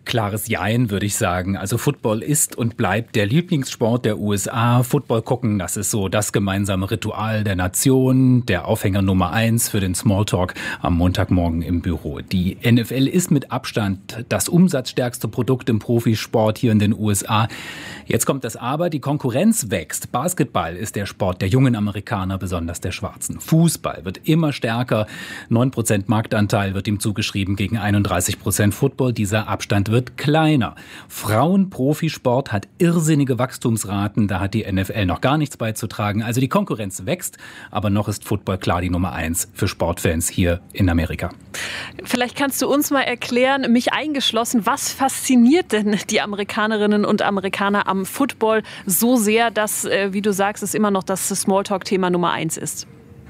Klares Jein, würde ich sagen. Also Football ist und bleibt der Lieblingssport der USA. Football gucken, das ist so das gemeinsame Ritual der Nation, der Aufhänger Nummer 1 für den Smalltalk am Montagmorgen im Büro. Die NFL ist mit Abstand das umsatzstärkste Produkt im Profisport hier in den USA. Jetzt kommt das Aber, die Konkurrenz wächst. Basketball ist der Sport der jungen Amerikaner, besonders der Schwarzen. Fußball wird immer stärker. 9% Marktanteil wird ihm zugeschrieben gegen 31% Football. Dieser Abstand wird kleiner. Frauenprofisport hat irrsinnige Wachstumsraten. Da hat die NFL noch gar nichts beizutragen. Also die Konkurrenz wächst, aber noch ist Football klar die Nummer 1 für Sportfans hier in Amerika. Vielleicht kannst du uns mal erklären, mich eingeschlossen, was fasziniert denn die Amerikanerinnen und Amerikaner am Football so sehr, dass, wie du sagst, es immer noch das Smalltalk-Thema Nummer 1 ist?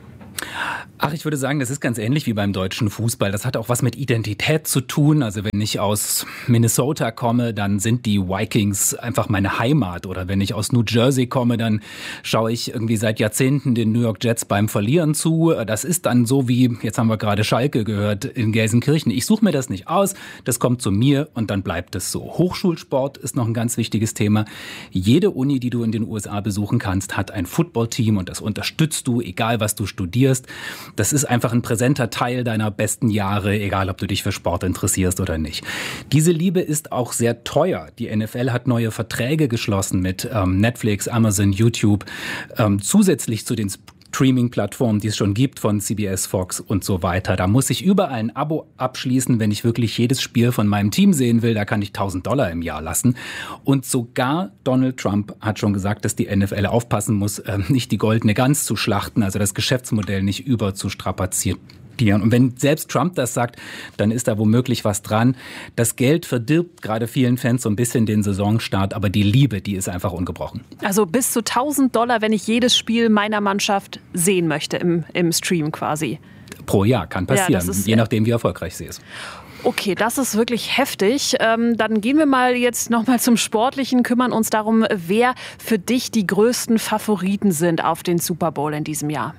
Ach, ich würde sagen, das ist ganz ähnlich wie beim deutschen Fußball. Das hat auch was mit Identität zu tun. Also wenn ich aus Minnesota komme, dann sind die Vikings einfach meine Heimat. Oder wenn ich aus New Jersey komme, dann schaue ich irgendwie seit Jahrzehnten den New York Jets beim Verlieren zu. Das ist dann so wie, jetzt haben wir gerade Schalke gehört, in Gelsenkirchen. Ich suche mir das nicht aus, das kommt zu mir und dann bleibt es so. Hochschulsport ist noch ein ganz wichtiges Thema. Jede Uni, die du in den USA besuchen kannst, hat ein Footballteam und das unterstützt du, egal was du studierst. Das ist einfach ein präsenter Teil deiner besten Jahre, egal ob du dich für Sport interessierst oder nicht. Diese Liebe ist auch sehr teuer. Die NFL hat neue Verträge geschlossen mit Netflix, Amazon, YouTube, zusätzlich zu den Streaming-Plattformen, die es schon gibt von CBS, Fox und so weiter. Da muss ich überall ein Abo abschließen, wenn ich wirklich jedes Spiel von meinem Team sehen will. Da kann ich $1.000 im Jahr lassen. Und sogar Donald Trump hat schon gesagt, dass die NFL aufpassen muss, nicht die goldene Gans zu schlachten, also das Geschäftsmodell nicht überzustrapazieren. Und wenn selbst Trump das sagt, dann ist da womöglich was dran. Das Geld verdirbt gerade vielen Fans so ein bisschen den Saisonstart, aber die Liebe, die ist einfach ungebrochen. Also bis zu $1.000, wenn ich jedes Spiel meiner Mannschaft sehen möchte im Stream quasi. Pro Jahr kann passieren, ja, je nachdem, wie erfolgreich sie ist. Okay, das ist wirklich heftig. Dann gehen wir mal jetzt nochmal zum Sportlichen, kümmern uns darum, wer für dich die größten Favoriten sind auf den Super Bowl in diesem Jahr.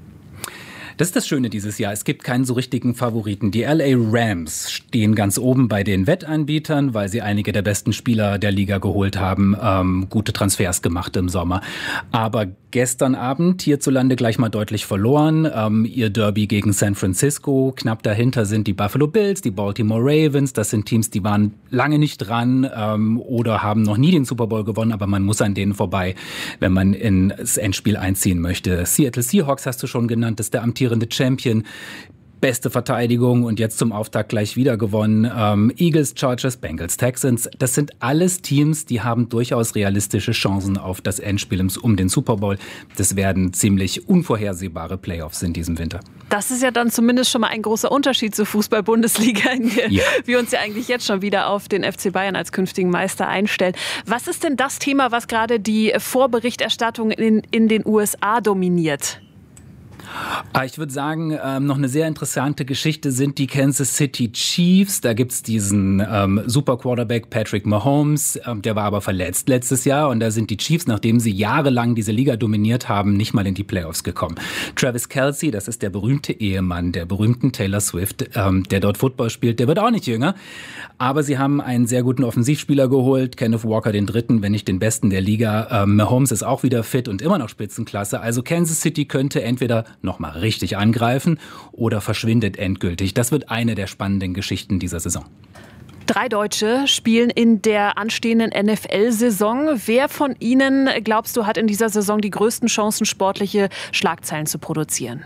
Das ist das Schöne dieses Jahr. Es gibt keinen so richtigen Favoriten. Die LA Rams stehen ganz oben bei den Wettanbietern, weil sie einige der besten Spieler der Liga geholt haben, gute Transfers gemacht im Sommer. Aber gestern Abend hierzulande gleich mal deutlich verloren. Ihr Derby gegen San Francisco. Knapp dahinter sind die Buffalo Bills, die Baltimore Ravens. Das sind Teams, die waren lange nicht dran oder haben noch nie den Super Bowl gewonnen, aber man muss an denen vorbei, wenn man ins Endspiel einziehen möchte. Seattle Seahawks hast du schon genannt, das ist der amtierende Champion. Beste Verteidigung und jetzt zum Auftakt gleich wieder gewonnen. Eagles, Chargers, Bengals, Texans. Das sind alles Teams, die haben durchaus realistische Chancen auf das Endspiel um den Super Bowl. Das werden ziemlich unvorhersehbare Playoffs in diesem Winter. Das ist ja dann zumindest schon mal ein großer Unterschied zur Fußball-Bundesliga, in der wir uns ja eigentlich jetzt schon wieder auf den FC Bayern als künftigen Meister einstellen. Was ist denn das Thema, was gerade die Vorberichterstattung in den USA dominiert? Ich würde sagen, noch eine sehr interessante Geschichte sind die Kansas City Chiefs. Da gibt's diesen Super Quarterback Patrick Mahomes, der war aber verletzt letztes Jahr und da sind die Chiefs, nachdem sie jahrelang diese Liga dominiert haben, nicht mal in die Playoffs gekommen. Travis Kelce, das ist der berühmte Ehemann der berühmten Taylor Swift, der dort Football spielt, der wird auch nicht jünger. Aber sie haben einen sehr guten Offensivspieler geholt, Kenneth Walker den Dritten, wenn nicht den Besten der Liga. Mahomes ist auch wieder fit und immer noch Spitzenklasse. Also Kansas City könnte entweder nochmal richtig angreifen oder verschwindet endgültig. Das wird eine der spannenden Geschichten dieser Saison. 3 Deutsche spielen in der anstehenden NFL-Saison. Wer von ihnen, glaubst du, hat in dieser Saison die größten Chancen, sportliche Schlagzeilen zu produzieren?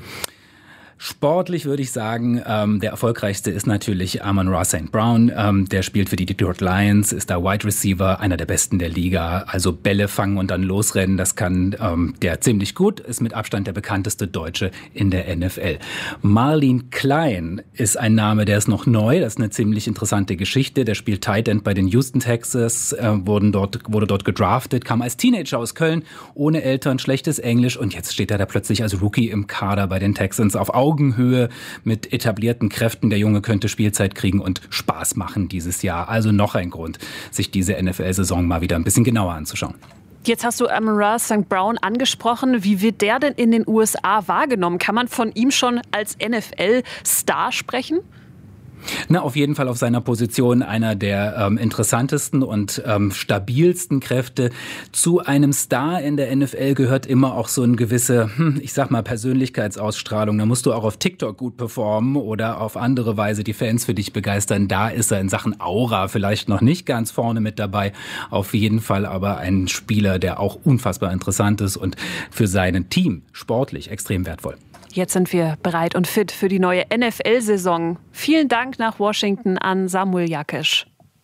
Sportlich würde ich sagen, der erfolgreichste ist natürlich Amon-Ra St. Brown. Der spielt für die Detroit Lions, ist da Wide Receiver, einer der besten der Liga. Also Bälle fangen und dann losrennen, das kann der ziemlich gut, ist mit Abstand der bekannteste Deutsche in der NFL. Marlin Klein ist ein Name, der ist noch neu, das ist eine ziemlich interessante Geschichte. Der spielt Tight End bei den Houston Texans, wurde dort gedraftet, kam als Teenager aus Köln, ohne Eltern, schlechtes Englisch und jetzt steht er da plötzlich als Rookie im Kader bei den Texans auf Augenhöhe mit etablierten Kräften. Der Junge könnte Spielzeit kriegen und Spaß machen dieses Jahr. Also noch ein Grund, sich diese NFL-Saison mal wieder ein bisschen genauer anzuschauen. Jetzt hast du Amon-Ra St. Brown angesprochen. Wie wird der denn in den USA wahrgenommen? Kann man von ihm schon als NFL-Star sprechen? Na, auf jeden Fall auf seiner Position einer der interessantesten und stabilsten Kräfte. Zu einem Star in der NFL gehört immer auch so eine gewisse, ich sag mal, Persönlichkeitsausstrahlung. Da musst du auch auf TikTok gut performen oder auf andere Weise die Fans für dich begeistern. Da ist er in Sachen Aura vielleicht noch nicht ganz vorne mit dabei. Auf jeden Fall aber ein Spieler, der auch unfassbar interessant ist und für sein Team sportlich extrem wertvoll. Jetzt sind wir bereit und fit für die neue NFL-Saison. Vielen Dank nach Washington an Samuel Jakisch.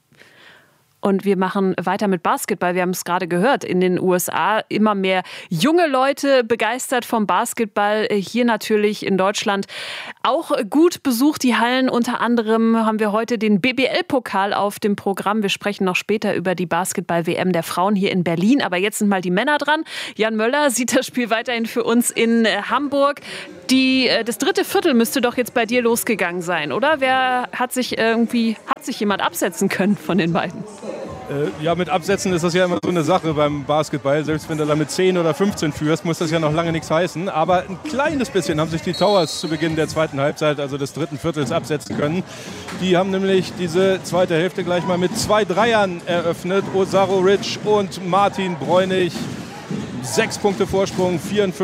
Und wir machen weiter mit Basketball. Wir haben es gerade gehört, in den USA immer mehr junge Leute begeistert vom Basketball. Hier natürlich in Deutschland auch gut besucht die Hallen. Unter anderem haben wir heute den BBL-Pokal auf dem Programm. Wir sprechen noch später über die Basketball-WM der Frauen hier in Berlin. Aber jetzt sind mal die Männer dran. Jan Möller sieht das Spiel weiterhin für uns in Hamburg. Das dritte Viertel müsste doch jetzt bei dir losgegangen sein, oder? Hat sich jemand absetzen können von den beiden? Ja, mit Absetzen ist das ja immer so eine Sache beim Basketball. Selbst wenn du da mit 10 oder 15 führst, muss das ja noch lange nichts heißen. Aber ein kleines bisschen haben sich die Towers zu Beginn der zweiten Halbzeit, also des dritten Viertels, absetzen können. Die haben nämlich diese zweite Hälfte gleich mal mit 2 Dreiern eröffnet. Osaro Rich und Martin Bräunig. 6 Punkte Vorsprung,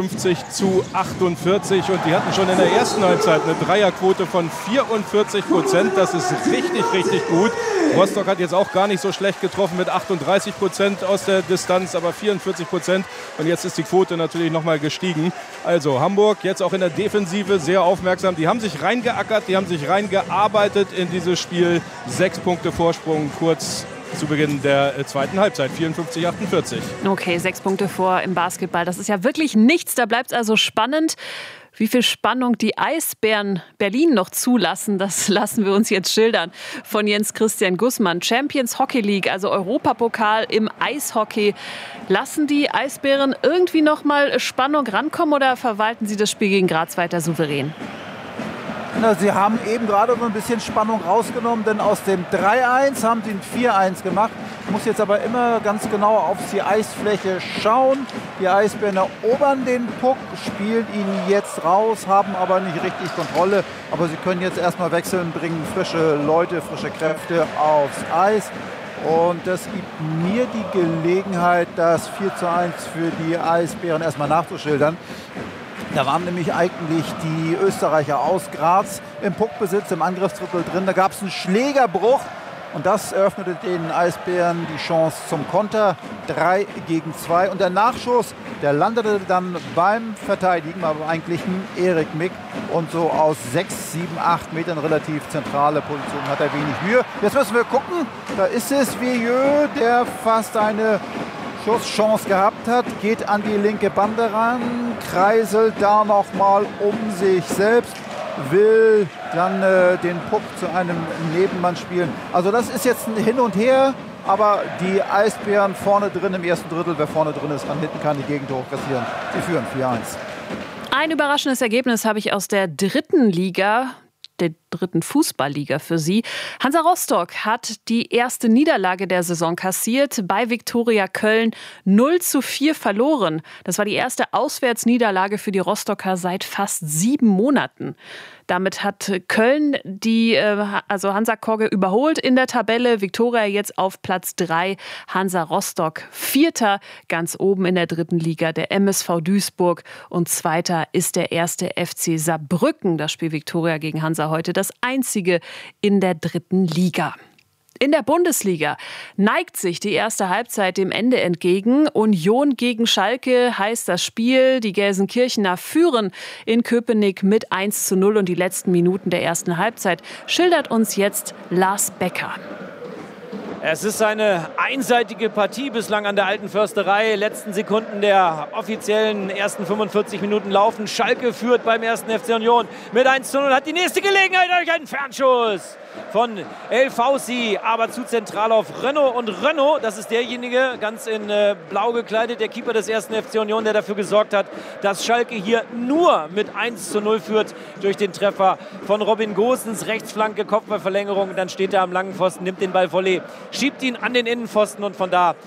54-48. Und die hatten schon in der ersten Halbzeit eine Dreierquote von 44%. Das ist richtig, richtig gut. Rostock hat jetzt auch gar nicht so schlecht getroffen mit 38% aus der Distanz, aber 44%. Und jetzt ist die Quote natürlich nochmal gestiegen. Also Hamburg jetzt auch in der Defensive sehr aufmerksam. Die haben sich reingeackert, die haben sich reingearbeitet in dieses Spiel. 6 Punkte Vorsprung kurz zu Beginn der zweiten Halbzeit, 54-48. Okay, 6 Punkte vor im Basketball. Das ist ja wirklich nichts. Da bleibt es also spannend. Wie viel Spannung die Eisbären Berlin noch zulassen, das lassen wir uns jetzt schildern von Jens Christian Gussmann. Champions Hockey League, also Europapokal im Eishockey. Lassen die Eisbären irgendwie noch mal Spannung rankommen oder verwalten sie das Spiel gegen Graz weiter souverän? Na, sie haben eben gerade so ein bisschen Spannung rausgenommen, denn aus dem 3-1 haben sie ein 4-1 gemacht. Muss jetzt aber immer ganz genau auf die Eisfläche schauen. Die Eisbären erobern den Puck, spielen ihn jetzt raus, haben aber nicht richtig Kontrolle. Aber sie können jetzt erstmal wechseln, bringen frische Leute, frische Kräfte aufs Eis. Und das gibt mir die Gelegenheit, das 4-1 für die Eisbären erstmal nachzuschildern. Da waren nämlich eigentlich die Österreicher aus Graz im Puckbesitz, im Angriffsdrittel drin. Da gab es einen Schlägerbruch und das eröffnete den Eisbären die Chance zum Konter. 3-2. Und der Nachschuss, der landete dann beim Verteidigen, aber eigentlich ein Erik Mick. Und so aus 6, 7, 8 Metern relativ zentrale Position hat er wenig Mühe. Jetzt müssen wir gucken. Da ist es Vieux, der fast eine Schusschance gehabt hat, geht an die linke Bande ran, kreiselt da nochmal um sich selbst, will dann den Puck zu einem Nebenmann spielen. Also das ist jetzt ein Hin und Her, aber die Eisbären vorne drin im ersten Drittel, wer vorne drin ist, dann hinten kann die Gegentore kassieren. Sie führen 4-1. Ein überraschendes Ergebnis habe ich aus der dritten Liga, der dritten Fußballliga für Sie. Hansa Rostock hat die erste Niederlage der Saison kassiert, bei Viktoria Köln 0-4 verloren. Das war die erste Auswärtsniederlage für die Rostocker seit fast 7 Monaten. Damit hat Köln also Hansa Kogge überholt in der Tabelle. Viktoria jetzt auf Platz 3, Hansa Rostock 4. ganz oben in der dritten Liga, der MSV Duisburg. Und 2. ist der erste FC Saarbrücken. Das Spiel Viktoria gegen Hansa heute das einzige in der dritten Liga. In der Bundesliga neigt sich die erste Halbzeit dem Ende entgegen. Union gegen Schalke heißt das Spiel. Die Gelsenkirchener führen in Köpenick mit 1-0 und die letzten Minuten der ersten Halbzeit schildert uns jetzt Lars Becker. Es ist eine einseitige Partie bislang an der Alten Försterei. Letzten Sekunden der offiziellen ersten 45 Minuten laufen. Schalke führt beim ersten FC Union mit 1-0 und hat die nächste Gelegenheit durch einen Fernschuss von El Fauci, aber zu zentral auf Renault. Und Renault, das ist derjenige, ganz in blau gekleidet, der Keeper des ersten FC Union, der dafür gesorgt hat, dass Schalke hier nur mit 1-0 führt durch den Treffer von Robin Gosens. Rechtsflanke, Kopfballverlängerung, dann steht er am langen Pfosten, nimmt den Ball Volley, schiebt ihn an den Innenpfosten und von da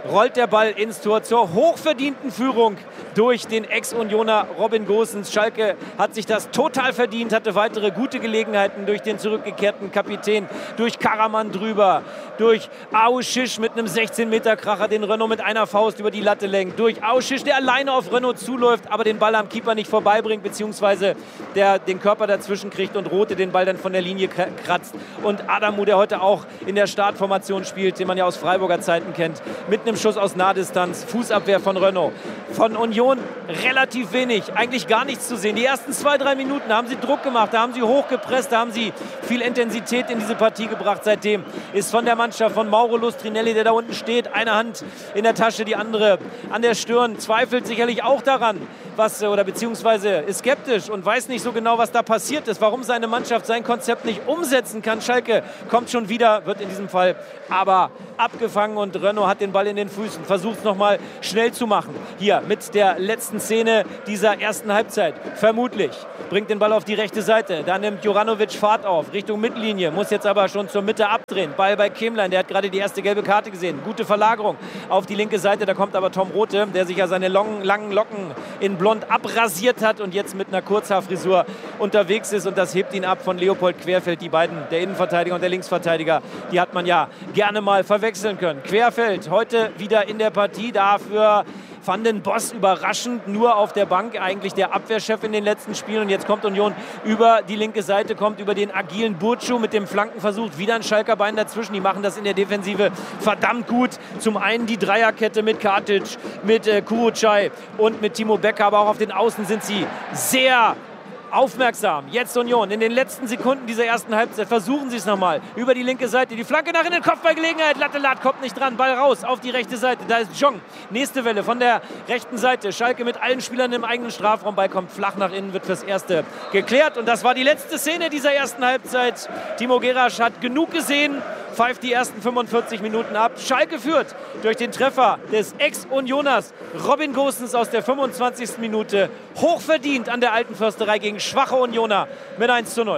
rollt der Ball ins Tor zur hochverdienten Führung durch den Ex-Unioner Robin Gosens. Schalke hat sich das total verdient, hatte weitere gute Gelegenheiten durch den zurückgekehrten Kapitän, durch Karaman drüber, durch Aouchiche mit einem 16-Meter-Kracher, den Renaud mit einer Faust über die Latte lenkt, durch Aouchiche, der alleine auf Renaud zuläuft, aber den Ball am Keeper nicht vorbeibringt, beziehungsweise der den Körper dazwischen kriegt und Rothe den Ball dann von der Linie kratzt. Und Adamu, der heute auch in der Startformation spielt, den man ja aus Freiburger Zeiten kennt, mit einem Schuss aus Nahdistanz, Fußabwehr von Renaud. Von Union relativ wenig, eigentlich gar nichts zu sehen. Die ersten 2-3 Minuten haben sie Druck gemacht, da haben sie hochgepresst, da haben sie viel Intensität in diese Partie gebracht. Seitdem ist von der Mannschaft von Mauro Lustrinelli, der da unten steht, eine Hand in der Tasche, die andere an der Stirn, zweifelt sicherlich auch daran, beziehungsweise ist skeptisch und weiß nicht so genau, was da passiert ist, warum seine Mannschaft sein Konzept nicht umsetzen kann. Schalke kommt schon wieder, wird in diesem Fall aber abgefangen und Renaud hat den Ball in den Füßen, versucht es nochmal schnell zu machen. Hier mit der letzten Szene dieser ersten Halbzeit. Vermutlich bringt den Ball auf die rechte Seite. Da nimmt Juranovic Fahrt auf, Richtung Mittellinie, muss jetzt aber schon zur Mitte abdrehen. Ball bei Kemlein, der hat gerade die erste gelbe Karte gesehen. Gute Verlagerung auf die linke Seite, da kommt aber Tom Rothe, der sich ja seine langen Locken in Blond abrasiert hat und jetzt mit einer Kurzhaarfrisur unterwegs ist und das hebt ihn ab von Leopold Querfeld. Die beiden, der Innenverteidiger und der Linksverteidiger, die hat man ja gerne mal verwechseln können. Querfeld heute wieder in der Partie, dafür Van den Bos überraschend nur auf der Bank, eigentlich der Abwehrchef in den letzten Spielen. Und jetzt kommt Union über die linke Seite, kommt über den agilen Burcu mit dem Flankenversuch, wieder ein Schalker Bein dazwischen. Die machen das in der Defensive verdammt gut. Zum einen die Dreierkette mit Katic, mit Kurucay und mit Timo Becker, aber auch auf den Außen sind sie sehr aufmerksam. Jetzt Union in den letzten Sekunden dieser ersten Halbzeit. Versuchen sie es nochmal. Über die linke Seite. Die Flanke nach innen. Kopfballgelegenheit. Latte kommt nicht dran. Ball raus auf die rechte Seite. Da ist Jong. Nächste Welle von der rechten Seite. Schalke mit allen Spielern im eigenen Strafraum. Ball kommt flach nach innen. Wird fürs Erste geklärt. Und das war die letzte Szene dieser ersten Halbzeit. Timo Gerasch hat genug gesehen. Pfeift die ersten 45 Minuten ab. Schalke führt durch den Treffer des Ex-Unioners Robin Gosens aus der 25. Minute. Hochverdient an der Alten Försterei gegen schwache Unioner mit 1:0.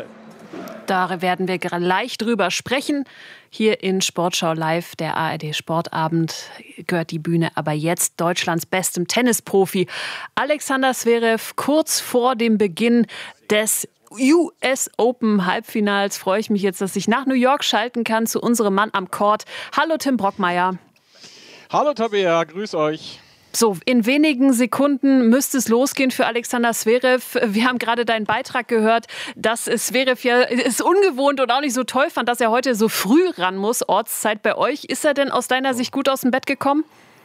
Da werden wir gleich drüber sprechen. Hier in Sportschau Live, der ARD Sportabend, gehört die Bühne aber jetzt Deutschlands bestem Tennisprofi Alexander Zverev. Kurz vor dem Beginn des US Open Halbfinals freue ich mich jetzt, dass ich nach New York schalten kann zu unserem Mann am Court. Hallo Tim Brockmeier. Hallo Tabea, grüß euch. So, in wenigen Sekunden müsste es losgehen für Alexander Zverev. Wir haben gerade deinen Beitrag gehört, dass Zverev ja es ungewohnt und auch nicht so toll fand, dass er heute so früh ran muss, Ortszeit bei euch. Ist er denn aus deiner Sicht gut aus dem Bett gekommen?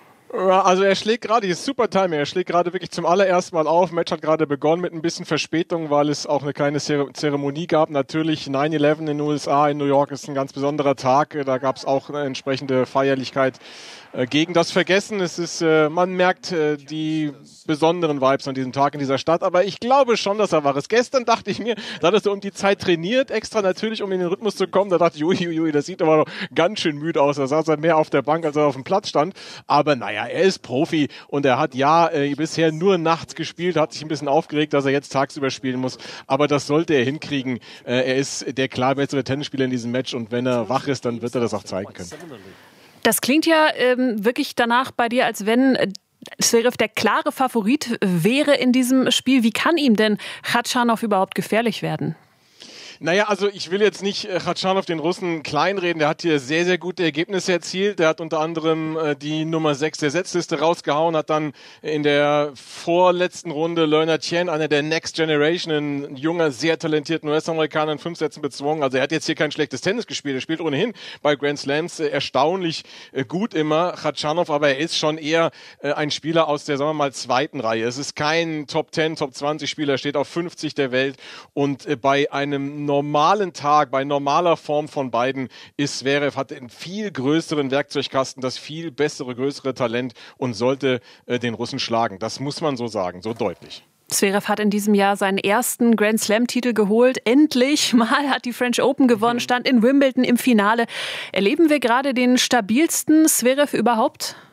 Also er schlägt gerade, hier ist super Timing, er schlägt gerade wirklich zum allerersten Mal auf. Match hat gerade begonnen mit ein bisschen Verspätung, weil es auch eine kleine Zeremonie gab. Natürlich 9/11 in den USA, in New York ist ein ganz besonderer Tag. Da gab es auch eine entsprechende Feierlichkeit gegen das Vergessen. Es ist, man merkt die besonderen Vibes an diesem Tag in dieser Stadt, aber ich glaube schon, dass er war es. Gestern dachte ich mir, da hat er so um die Zeit trainiert, extra natürlich, um in den Rhythmus zu kommen. Da dachte ich, ui, das sieht aber noch ganz schön müde aus. Da saß er mehr auf der Bank, als er auf dem Platz stand. Aber naja, er ist Profi und er hat bisher nur nachts gespielt, hat sich ein bisschen aufgeregt, dass er jetzt tagsüber spielen muss. Aber das sollte er hinkriegen. Er ist der klar bessere Tennisspieler in diesem Match und wenn er wach ist, dann wird er das auch zeigen können. Das klingt ja wirklich danach bei dir, als wenn Zverev der klare Favorit wäre in diesem Spiel. Wie kann ihm denn Khachanov überhaupt gefährlich werden? Naja, also ich will jetzt nicht Khachanov, den Russen, kleinreden. Der hat hier sehr, sehr gute Ergebnisse erzielt. Der hat unter anderem die Nummer 6 der Setzliste rausgehauen, hat dann in der vorletzten Runde Leonard Chen, einer der Next Generation, ein junger, sehr talentierten US-Amerikaner, in 5 Sätzen bezwungen. Also er hat jetzt hier kein schlechtes Tennis gespielt. Er spielt ohnehin bei Grand Slams erstaunlich gut immer, Khachanov, aber er ist schon eher ein Spieler aus der, sagen wir mal, zweiten Reihe. Es ist kein Top 10, Top 20 Spieler, steht auf 50 der Welt und bei einem normalen Tag, bei normaler Form von beiden ist Zverev, hat einen viel größeren Werkzeugkasten, das viel bessere, größere Talent und sollte den Russen schlagen. Das muss man so sagen, so deutlich. Zverev hat in diesem Jahr seinen ersten Grand Slam-Titel geholt. Endlich mal hat die French Open gewonnen, stand in Wimbledon im Finale. Erleben wir gerade den stabilsten Zverev überhaupt?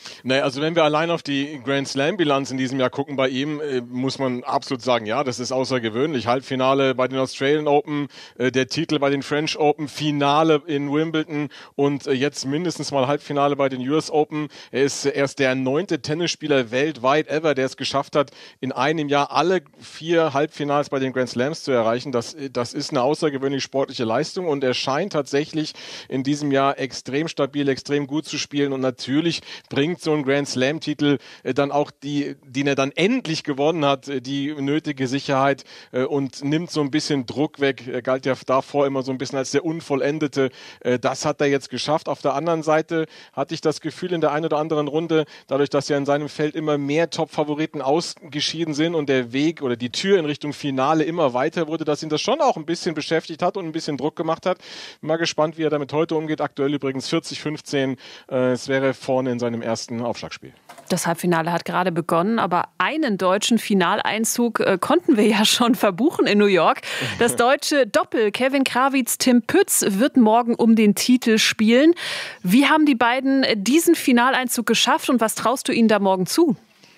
Naja, also wenn wir allein auf die Grand Slam-Bilanz in diesem Jahr gucken bei ihm, muss man absolut sagen, ja, das ist außergewöhnlich. Halbfinale bei den Australian Open, der Titel bei den French Open, Finale in Wimbledon und jetzt mindestens mal Halbfinale bei den US Open. Er ist erst der 9. Tennisspieler weltweit ever, der es geschafft hat, in einem Jahr alle 4 Halbfinals bei den Grand Slams zu erreichen. Das ist eine außergewöhnlich sportliche Leistung und er scheint tatsächlich in diesem Jahr extrem stabil, extrem gut zu spielen und natürlich bringt so ein Grand Slam-Titel dann auch den er dann endlich gewonnen hat, die nötige Sicherheit und nimmt so ein bisschen Druck weg. Er galt ja davor immer so ein bisschen als der Unvollendete. Das hat er jetzt geschafft. Auf der anderen Seite hatte ich das Gefühl in der einen oder anderen Runde, dadurch, dass ja in seinem Feld immer mehr Top-Favoriten ausgeschieden sind und der Weg oder die Tür in Richtung Finale immer weiter wurde, dass ihn das schon auch ein bisschen beschäftigt hat und ein bisschen Druck gemacht hat. Mal gespannt, wie er damit heute umgeht. Aktuell übrigens 40-15. Es wäre vorne in seinem ersten Aufschlagspiel. Das Halbfinale hat gerade begonnen, aber einen deutschen Finaleinzug konnten wir ja schon verbuchen in New York. Das deutsche Doppel Kevin Krawitz, Tim Pütz wird morgen um den Titel spielen. Wie haben die beiden diesen Finaleinzug geschafft und was traust du ihnen da morgen zu?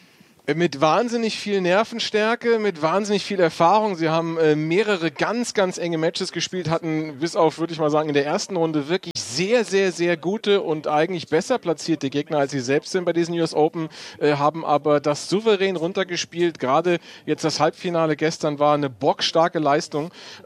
Mit wahnsinnig viel Nervenstärke, mit wahnsinnig viel Erfahrung. Sie haben mehrere ganz, ganz enge Matches gespielt, hatten bis auf, würde ich mal sagen, in der ersten Runde wirklich sehr, sehr, sehr gute und eigentlich besser platzierte Gegner, als sie selbst sind bei diesen US Open, haben aber das souverän runtergespielt. Gerade jetzt das Halbfinale gestern war eine bockstarke Leistung.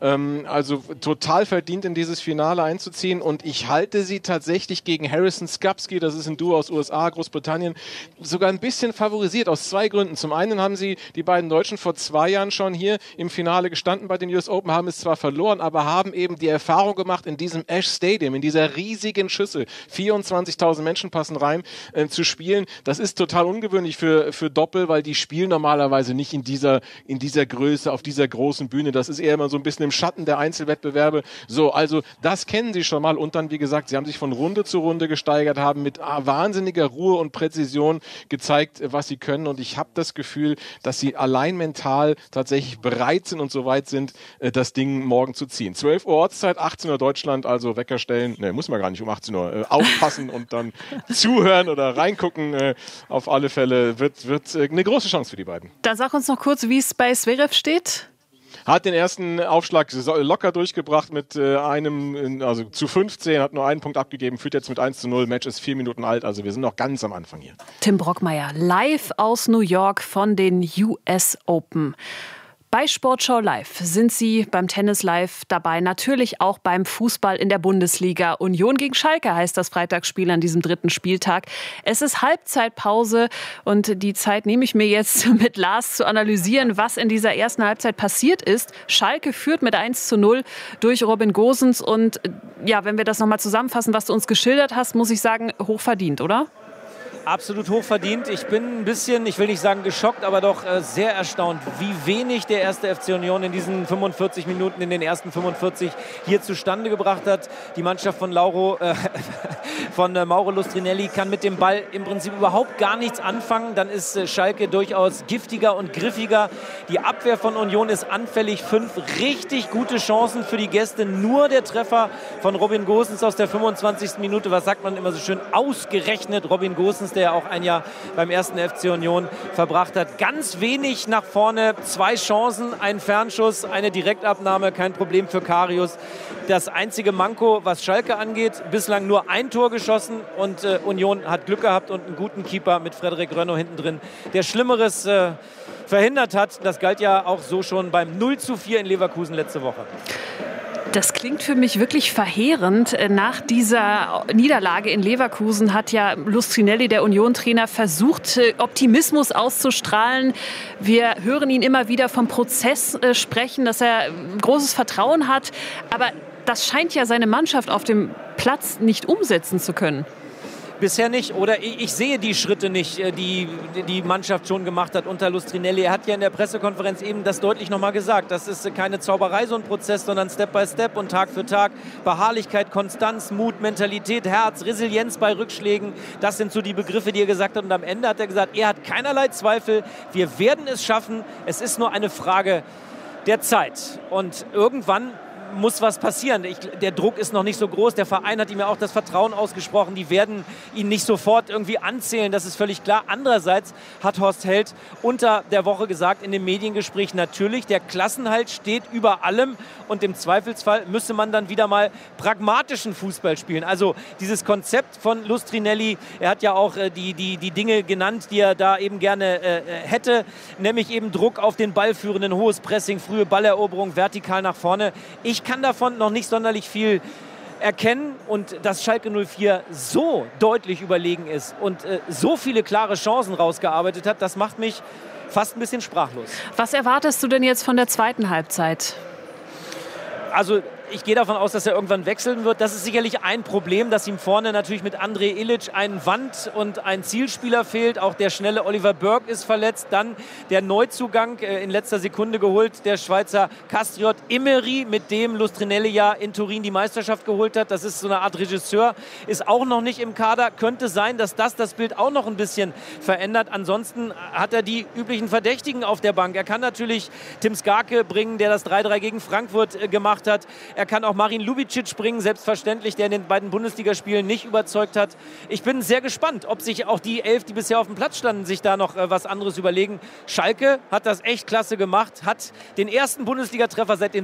Also total verdient in dieses Finale einzuziehen und ich halte sie tatsächlich gegen Harrison Skupski, das ist ein Duo aus USA, Großbritannien, sogar ein bisschen favorisiert aus 2 Gründen. Zum einen haben sie die beiden Deutschen vor 2 Jahren schon hier im Finale gestanden bei den US Open, haben es zwar verloren, aber haben eben die Erfahrung gemacht, in diesem Ash Stadium, in dieser riesigen Schüssel, 24.000 Menschen passen rein, zu spielen. Das ist total ungewöhnlich für Doppel, weil die spielen normalerweise nicht in dieser Größe, auf dieser großen Bühne. Das ist eher immer so ein bisschen im Schatten der Einzelwettbewerbe. So, also das kennen sie schon mal und dann, wie gesagt, sie haben sich von Runde zu Runde gesteigert, haben mit wahnsinniger Ruhe und Präzision gezeigt, was sie können und ich habe das Gefühl, dass sie allein mental tatsächlich bereit sind und so weit sind, das Ding morgen zu ziehen. 12 Uhr Ortszeit, 18 Uhr Deutschland, also Wecker stellen. Ne, muss man gar nicht um 18 Uhr. Aufpassen und dann zuhören oder reingucken. Auf alle Fälle wird eine große Chance für die beiden. Dann sag uns noch kurz, wie es bei Zverev steht. Hat den ersten Aufschlag locker durchgebracht mit also zu 15, hat nur einen Punkt abgegeben, führt jetzt mit 1:0. Match ist 4 Minuten alt, also wir sind noch ganz am Anfang hier. Tim Brockmeier, live aus New York von den US Open. Bei Sportschau Live sind Sie beim Tennis Live dabei, natürlich auch beim Fußball in der Bundesliga. Union gegen Schalke heißt das Freitagsspiel an diesem 3. Spieltag. Es ist Halbzeitpause und die Zeit nehme ich mir jetzt mit Lars zu analysieren, was in dieser ersten Halbzeit passiert ist. Schalke führt mit 1:0 durch Robin Gosens und ja, wenn wir das nochmal zusammenfassen, was du uns geschildert hast, muss ich sagen, hochverdient, oder? Absolut hochverdient. Ich bin ein bisschen, ich will nicht sagen geschockt, aber doch sehr erstaunt, wie wenig der erste FC Union in diesen 45 Minuten, in den ersten 45 hier zustande gebracht hat. Die Mannschaft von Mauro Lustrinelli kann mit dem Ball im Prinzip überhaupt gar nichts anfangen. Dann ist Schalke durchaus giftiger und griffiger. Die Abwehr von Union ist anfällig. 5 richtig gute Chancen für die Gäste. Nur der Treffer von Robin Gosens aus der 25. Minute. Was sagt man immer so schön? Ausgerechnet Robin Gosens, der ja auch ein Jahr beim ersten FC Union verbracht hat. Ganz wenig nach vorne, 2 Chancen, ein Fernschuss, eine Direktabnahme, kein Problem für Karius. Das einzige Manko, was Schalke angeht, bislang nur ein Tor geschossen und Union hat Glück gehabt und einen guten Keeper mit Frederik Rönno hinten drin, der Schlimmeres verhindert hat. Das galt ja auch so schon beim 0:4 in Leverkusen letzte Woche. Das klingt für mich wirklich verheerend. Nach dieser Niederlage in Leverkusen hat ja Lustrinelli, der Union-Trainer, versucht, Optimismus auszustrahlen. Wir hören ihn immer wieder vom Prozess sprechen, dass er großes Vertrauen hat. Aber das scheint ja seine Mannschaft auf dem Platz nicht umsetzen zu können. Bisher nicht, oder ich sehe die Schritte nicht, die die Mannschaft schon gemacht hat unter Lustrinelli. Er hat ja in der Pressekonferenz eben das deutlich nochmal gesagt. Das ist keine Zauberei, so ein Prozess, sondern Step by Step und Tag für Tag. Beharrlichkeit, Konstanz, Mut, Mentalität, Herz, Resilienz bei Rückschlägen. Das sind so die Begriffe, die er gesagt hat. Und am Ende hat er gesagt, er hat keinerlei Zweifel. Wir werden es schaffen. Es ist nur eine Frage der Zeit. Und irgendwann muss was passieren. Der Druck ist noch nicht so groß. Der Verein hat ihm ja auch das Vertrauen ausgesprochen. Die werden ihn nicht sofort irgendwie anzählen. Das ist völlig klar. Andererseits hat Horst Held unter der Woche gesagt in dem Mediengespräch, natürlich, der Klassenhalt steht über allem und im Zweifelsfall müsse man dann wieder mal pragmatischen Fußball spielen. Also dieses Konzept von Lustrinelli, er hat ja auch die Dinge genannt, die er da eben gerne hätte, nämlich eben Druck auf den Ballführenden, hohes Pressing, frühe Balleroberung, vertikal nach vorne. Ich kann davon noch nicht sonderlich viel erkennen und dass Schalke 04 so deutlich überlegen ist und so viele klare Chancen rausgearbeitet hat, das macht mich fast ein bisschen sprachlos. Was erwartest du denn jetzt von der zweiten Halbzeit? Also ich gehe davon aus, dass er irgendwann wechseln wird. Das ist sicherlich ein Problem, dass ihm vorne natürlich mit André Ilic ein Wand- und ein Zielspieler fehlt. Auch der schnelle Oliver Burke ist verletzt. Dann der Neuzugang in letzter Sekunde geholt, der Schweizer Castriot Emery, mit dem Lustrinelli ja in Turin die Meisterschaft geholt hat. Das ist so eine Art Regisseur, ist auch noch nicht im Kader. Könnte sein, dass das Bild auch noch ein bisschen verändert. Ansonsten hat er die üblichen Verdächtigen auf der Bank. Er kann natürlich Tim Skarke bringen, der das 3-3 gegen Frankfurt gemacht hat. Er kann auch Marin Lubicic bringen, selbstverständlich, der in den beiden Bundesligaspielen nicht überzeugt hat. Ich bin sehr gespannt, ob sich auch die 11, die bisher auf dem Platz standen, sich da noch was anderes überlegen. Schalke hat das echt klasse gemacht, hat den ersten Bundesligatreffer seit dem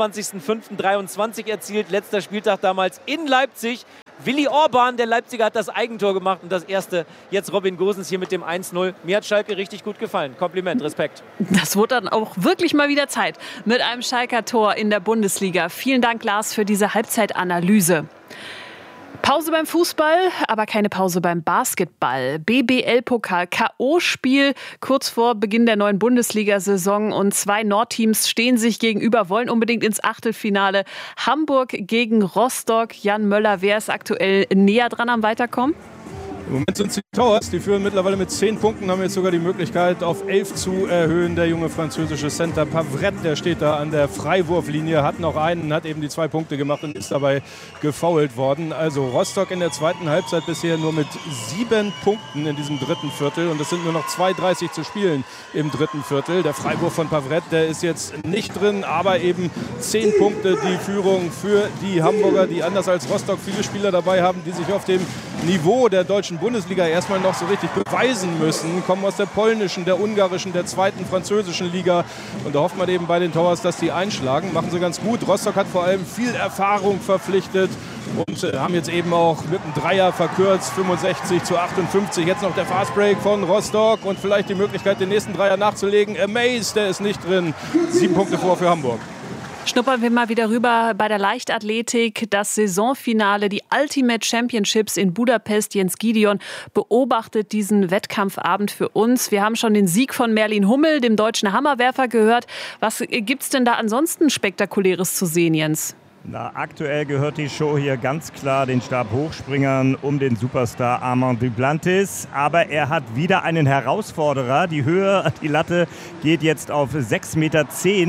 27.05.23 erzielt. Letzter Spieltag damals in Leipzig. Willi Orban, der Leipziger, hat das Eigentor gemacht und das erste jetzt Robin Gosens hier mit dem 1-0. Mir hat Schalke richtig gut gefallen. Kompliment, Respekt. Das wurde dann auch wirklich mal wieder Zeit mit einem Schalker Tor in der Bundesliga. Vielen Dank, Lars, für diese Halbzeitanalyse. Pause beim Fußball, aber keine Pause beim Basketball. BBL-Pokal K.O.-Spiel kurz vor Beginn der neuen Bundesliga-Saison und zwei Nordteams stehen sich gegenüber, wollen unbedingt ins Achtelfinale. Hamburg gegen Rostock. Jan Möller, wer ist aktuell näher dran am Weiterkommen? Im Moment sind es die Towers, die führen mittlerweile mit 10 Punkten, haben jetzt sogar die Möglichkeit auf 11 zu erhöhen. Der junge französische Center Pavret, der steht da an der Freiwurflinie, hat noch einen, hat eben die 2 Punkte gemacht und ist dabei gefoult worden. Also Rostock in der zweiten Halbzeit bisher nur mit 7 Punkten in diesem dritten Viertel und es sind nur noch 2:30 zu spielen im dritten Viertel. Der Freiwurf von Pavret, der ist jetzt nicht drin, aber eben 10 Punkte die Führung für die Hamburger, die anders als Rostock viele Spieler dabei haben, die sich auf dem Niveau der deutschen Bundesliga erstmal noch so richtig beweisen müssen. Kommen aus der polnischen, der ungarischen, der zweiten französischen Liga. Und da hofft man eben bei den Towers, dass die einschlagen. Machen sie ganz gut. Rostock hat vor allem viel Erfahrung verpflichtet und haben jetzt eben auch mit einem Dreier verkürzt, 65 zu 58. Jetzt noch der Fastbreak von Rostock und vielleicht die Möglichkeit, den nächsten Dreier nachzulegen. Amaze, der ist nicht drin. 7 Punkte vor für Hamburg. Schnuppern wir mal wieder rüber bei der Leichtathletik. Das Saisonfinale, die Ultimate Championships in Budapest. Jens Gideon beobachtet diesen Wettkampfabend für uns. Wir haben schon den Sieg von Merlin Hummel, dem deutschen Hammerwerfer, gehört. Was gibt's denn da ansonsten Spektakuläres zu sehen, Jens? Na, aktuell gehört die Show hier ganz klar den Stabhochspringern um den Superstar Armand Duplantis. Aber er hat wieder einen Herausforderer. Die Höhe, die Latte geht jetzt auf 6,10 Meter,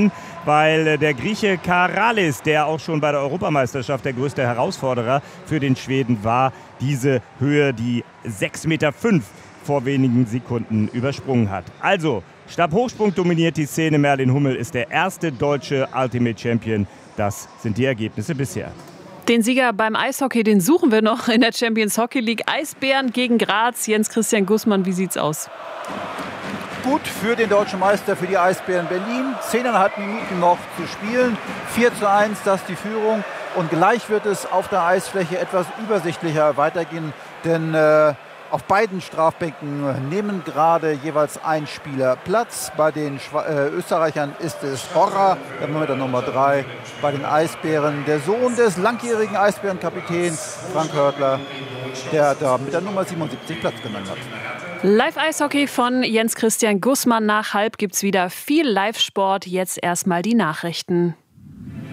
weil der Grieche Karalis, der auch schon bei der Europameisterschaft der größte Herausforderer für den Schweden war, diese Höhe, die 6,5 Meter vor wenigen Sekunden übersprungen hat. Also, Stabhochsprung dominiert die Szene. Merlin Hummel ist der erste deutsche Ultimate Champion. Das sind die Ergebnisse bisher. Den Sieger beim Eishockey, den suchen wir noch in der Champions Hockey League. Eisbären gegen Graz. Jens-Christian Gußmann, wie sieht's aus? Gut für den deutschen Meister, für die Eisbären Berlin. 10,5 Minuten noch zu spielen. 4:1, das ist die Führung. Und gleich wird es auf der Eisfläche etwas übersichtlicher weitergehen. Denn auf beiden Strafbänken nehmen gerade jeweils ein Spieler Platz. Bei den Österreichern ist es Horra, der mit der Nummer 3. Bei den Eisbären der Sohn des langjährigen Eisbärenkapitäns Frank Hörtler, der da mit der Nummer 77 Platz genommen hat. Live-Eishockey von Jens-Christian Gußmann. Nach halb gibt's wieder viel Live-Sport. Jetzt erstmal die Nachrichten.